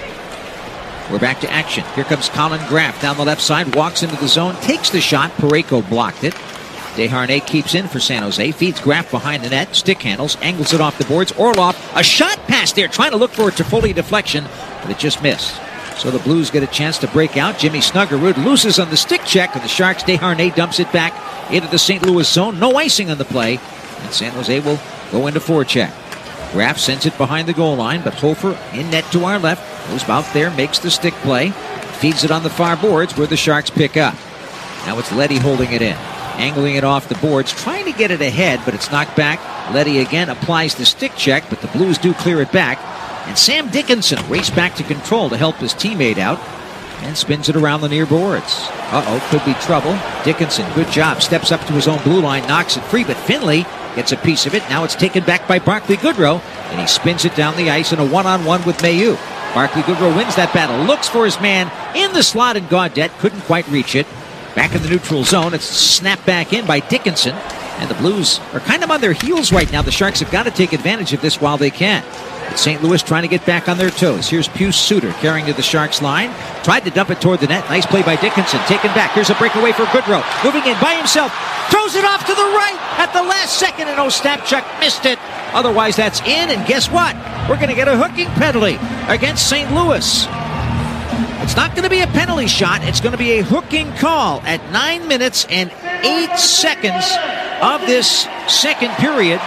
We're back to action. Here comes Colin Graff down the left side, walks into the zone, takes the shot. Parayko blocked it. Desharnais keeps in for San Jose, feeds Graff behind the net, stick handles, angles it off the boards. Orlov, a shot pass there, trying to look for a Toffoli deflection, but it just missed. So the Blues get a chance to break out. Jimmy Snuggerud loses on the stick check, and the Sharks, Desharnais dumps it back into the Saint Louis zone. No icing on the play, and San Jose will go into forecheck. Graff sends it behind the goal line, but Hofer in net to our left. Goes out there, makes the stick play. Feeds it on the far boards where the Sharks pick up. Now it's Leddy holding it in. Angling it off the boards, trying to get it ahead, but it's knocked back. Leddy again applies the stick check, but the Blues do clear it back. And Sam Dickinson raced back to control to help his teammate out and spins it around the near boards. Uh-oh, could be trouble. Dickinson, good job. Steps up to his own blue line, knocks it free, but Finley gets a piece of it. Now it's taken back by Barclay Goodrow, and he spins it down the ice in a one-on-one with Mailloux. Barclay Goodrow wins that battle, looks for his man in the slot, and Gaudette couldn't quite reach it. Back in the neutral zone, it's snapped back in by Dickinson, and the Blues are kind of on their heels right now. The Sharks have got to take advantage of this while they can. But Saint Louis trying to get back on their toes. Here's Pius Suter carrying to the Sharks line. Tried to dump it toward the net. Nice play by Dickinson. Taken back. Here's a breakaway for Goodrow. Moving in by himself. Throws it off to the right at the last second, and Ostapchuk missed it. Otherwise, that's in, and guess what? We're going to get a hooking penalty against Saint Louis. It's not going to be a penalty shot. It's going to be a hooking call at nine minutes and eight seconds of this second period.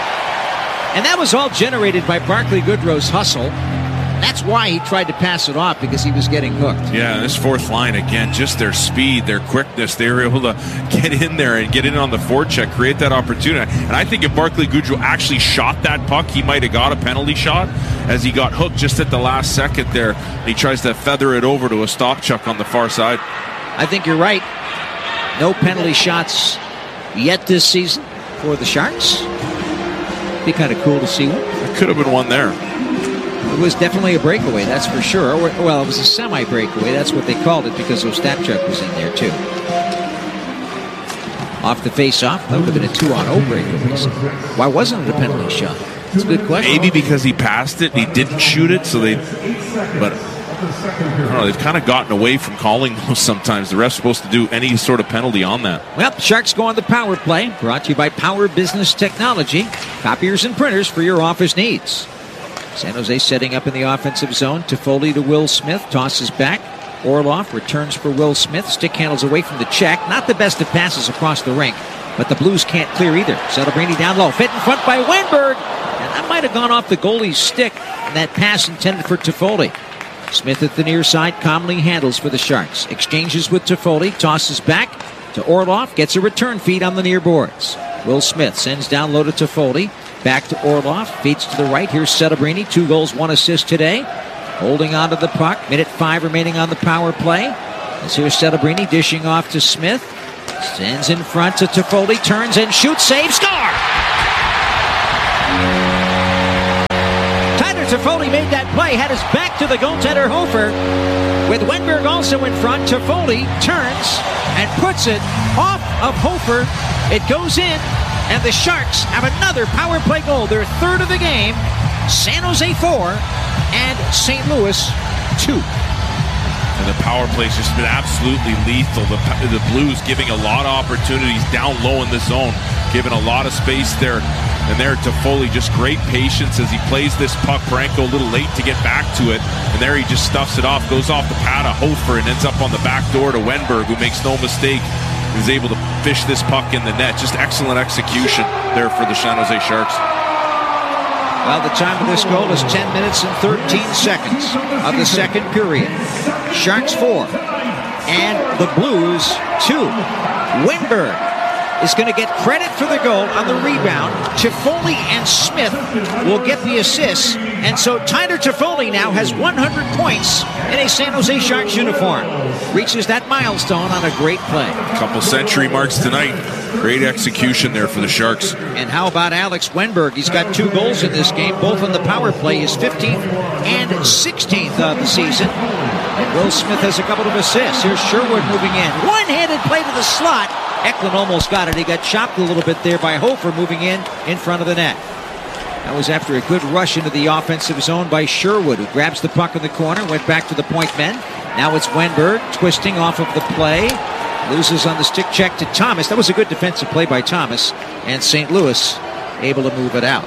And that was all generated by Barclay Goodrow's hustle. That's why he tried to pass it off, because he was getting hooked. Yeah, this fourth line, again, just their speed, their quickness. They were able to get in there and get in on the forecheck, create that opportunity. And I think if Barclay Goodrow actually shot that puck, he might have got a penalty shot, as he got hooked just at the last second there. He tries to feather it over to a Ostapchuk on the far side. I think you're right. No penalty shots yet this season for the Sharks. Be kind of cool to see one. There could have been one there. It was definitely a breakaway, that's for sure. Well, it was a semi-breakaway. That's what they called it, because Ostapchuk was in there, too. Off the face-off, that would have been a two-on-oh breakaway. So why wasn't it a penalty shot? It's a good question. Maybe because he passed it, he didn't shoot it, so they... But I don't know, they've kind of gotten away from calling those sometimes. The ref's supposed to do any sort of penalty on that. Well, Sharks go on the power play. Brought to you by Power Business Technology. Copiers and printers for your office needs. San Jose setting up in the offensive zone. Toffoli to Will Smith. Tosses back. Orlov returns for Will Smith. Stick handles away from the check. Not the best of passes across the rink, but the Blues can't clear either. Celebrini down low. Fit in front by Wenberg. And that might have gone off the goalie's stick. And that pass intended for Toffoli. Smith at the near side calmly handles for the Sharks. Exchanges with Toffoli. Tosses back to Orlov. Gets a return feed on the near boards. Will Smith sends down low to Toffoli. Back to Orlov. Feeds to the right. Here's Celebrini. Two goals, one assist today. Holding on to the puck. Minute five remaining on the power play. As here's Celebrini dishing off to Smith. Sends in front to Toffoli. Turns and shoots. Save. Score! Tyler Toffoli made that play. Had his back to the goaltender Hofer. With Wenberg also in front, Toffoli turns and puts it off of Hofer. It goes in, and the Sharks have another power play goal. Their third of the game. San Jose four. And Saint Louis, two. And the power play's just been absolutely lethal. The, the Blues giving a lot of opportunities down low in the zone, giving a lot of space there. And there, Toffoli, just great patience as he plays this puck. Branko a little late to get back to it. And there he just stuffs it off, goes off the pad of Hofer, and ends up on the back door to Wenberg, who makes no mistake, is able to fish this puck in the net. Just excellent execution there for the San Jose Sharks. Well, the time of this goal is ten minutes and thirteen seconds of the second period. Sharks four and the Blues two. Wenberg is going to get credit for the goal on the rebound. Toffoli and Smith will get the assists. And so Tyler Toffoli now has one hundred points in a San Jose Sharks uniform. Reaches that milestone on a great play. A couple century marks tonight. Great execution there for the Sharks. And how about Alex Wenberg? He's got two goals in this game, both on the power play, his fifteenth and sixteenth of the season. And Will Smith has a couple of assists. Here's Sherwood moving in. One-handed play to the slot. Eklund almost got it. He got chopped a little bit there by Hofer moving in in front of the net. That was after a good rush into the offensive zone by Sherwood, who grabs the puck in the corner, went back to the point men. Now it's Wenberg twisting off of the play. Loses on the stick check to Thomas. That was a good defensive play by Thomas. And Saint Louis able to move it out.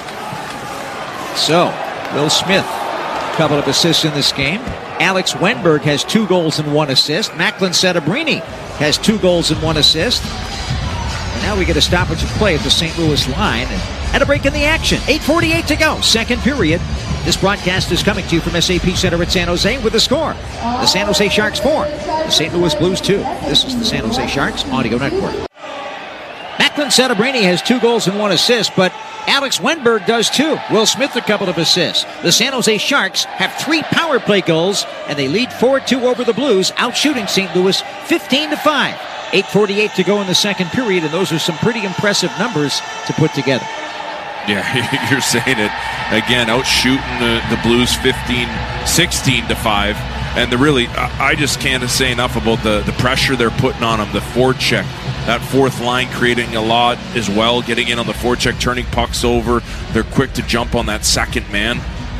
So, Will Smith, a couple of assists in this game. Alex Wenberg has two goals and one assist. Macklin Celebrini has two goals and one assist. And now we get a stoppage of play at the Saint Louis line. And, and a break in the action. eight forty-eight to go, second period. This broadcast is coming to you from S A P Center at San Jose with the score. The San Jose Sharks four, the Saint Louis Blues two. This is the San Jose Sharks Audio Network. Macklin Celebrini has two goals and one assist, but Alex Wenberg does too. Will Smith a couple of assists. The San Jose Sharks have three power play goals, and they lead four two over the Blues, outshooting Saint Louis fifteen to five. eight forty-eight to go in the second period, and those are some pretty impressive numbers to put together. Yeah, you're saying it. Again, outshooting the, the Blues fifteen, sixteen to five. And the really, I just can't say enough about the, the pressure they're putting on them. The forecheck, that fourth line creating a lot as well, getting in on the forecheck, turning pucks over. They're quick to jump on that second man.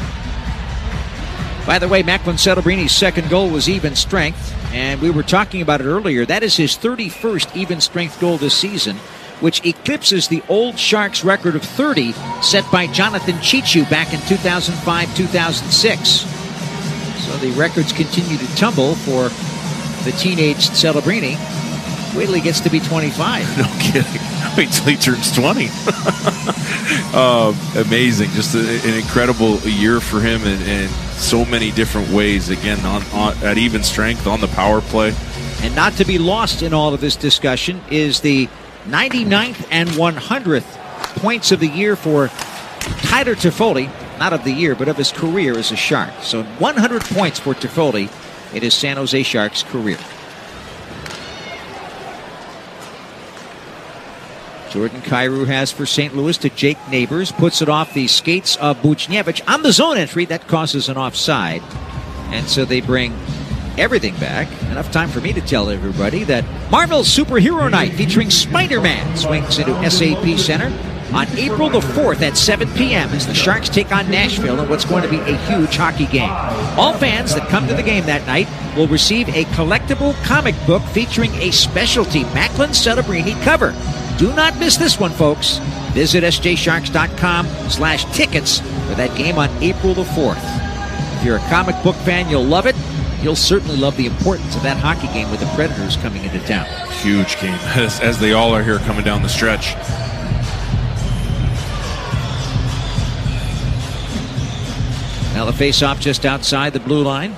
By the way, Macklin Celebrini's second goal was even strength, and we were talking about it earlier. That is his thirty-first even strength goal this season, which eclipses the old Sharks record of thirty set by Jonathan Chichu back in two thousand five two thousand six. So the records continue to tumble for the teenage Celebrini. Wait till he gets to be twenty-five. No kidding. Wait till he turns twenty. uh, amazing. Just a, an incredible year for him in, in so many different ways. Again, on, on at even strength on the power play. And not to be lost in all of this discussion is the ninety-ninth and one hundredth points of the year for Tyler Toffoli. Not of the year, but of his career as a Shark. So one hundred points for Toffoli in his San Jose Sharks career. Jordan Kyrou has for Saint Louis to Jake Neighbors. Puts it off the skates of Buchnevich on the zone entry. That causes an offside. And so they bring everything back. Enough time for me to tell everybody that Marvel's Superhero Night featuring Spider-Man swings into S A P Center on April the fourth at seven p.m. as the Sharks take on Nashville in what's going to be a huge hockey game. All fans that come to the game that night will receive a collectible comic book featuring a specialty Macklin Celebrini cover. Do not miss this one, folks. Visit S J Sharks dot com slash tickets for that game on April the fourth. If you're a comic book fan, you'll love it. You'll certainly love the importance of that hockey game with the Predators coming into town. Huge game, as, as they all are here coming down the stretch. Now the face-off just outside the blue line.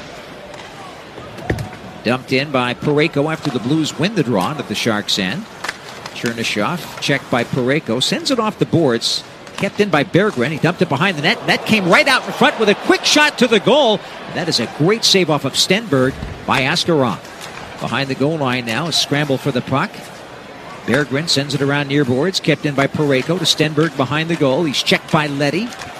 Dumped in by Parayko after the Blues win the draw at the Sharks' end. Chernyshov, checked by Parayko, sends it off the boards. Kept in by Berggren. He dumped it behind the net. And that came right out in front with a quick shot to the goal. And that is a great save off of Stenberg by Askarov. Behind the goal line now, a scramble for the puck. Berggren sends it around near boards. Kept in by Parayko to Stenberg behind the goal. He's checked by Leddy.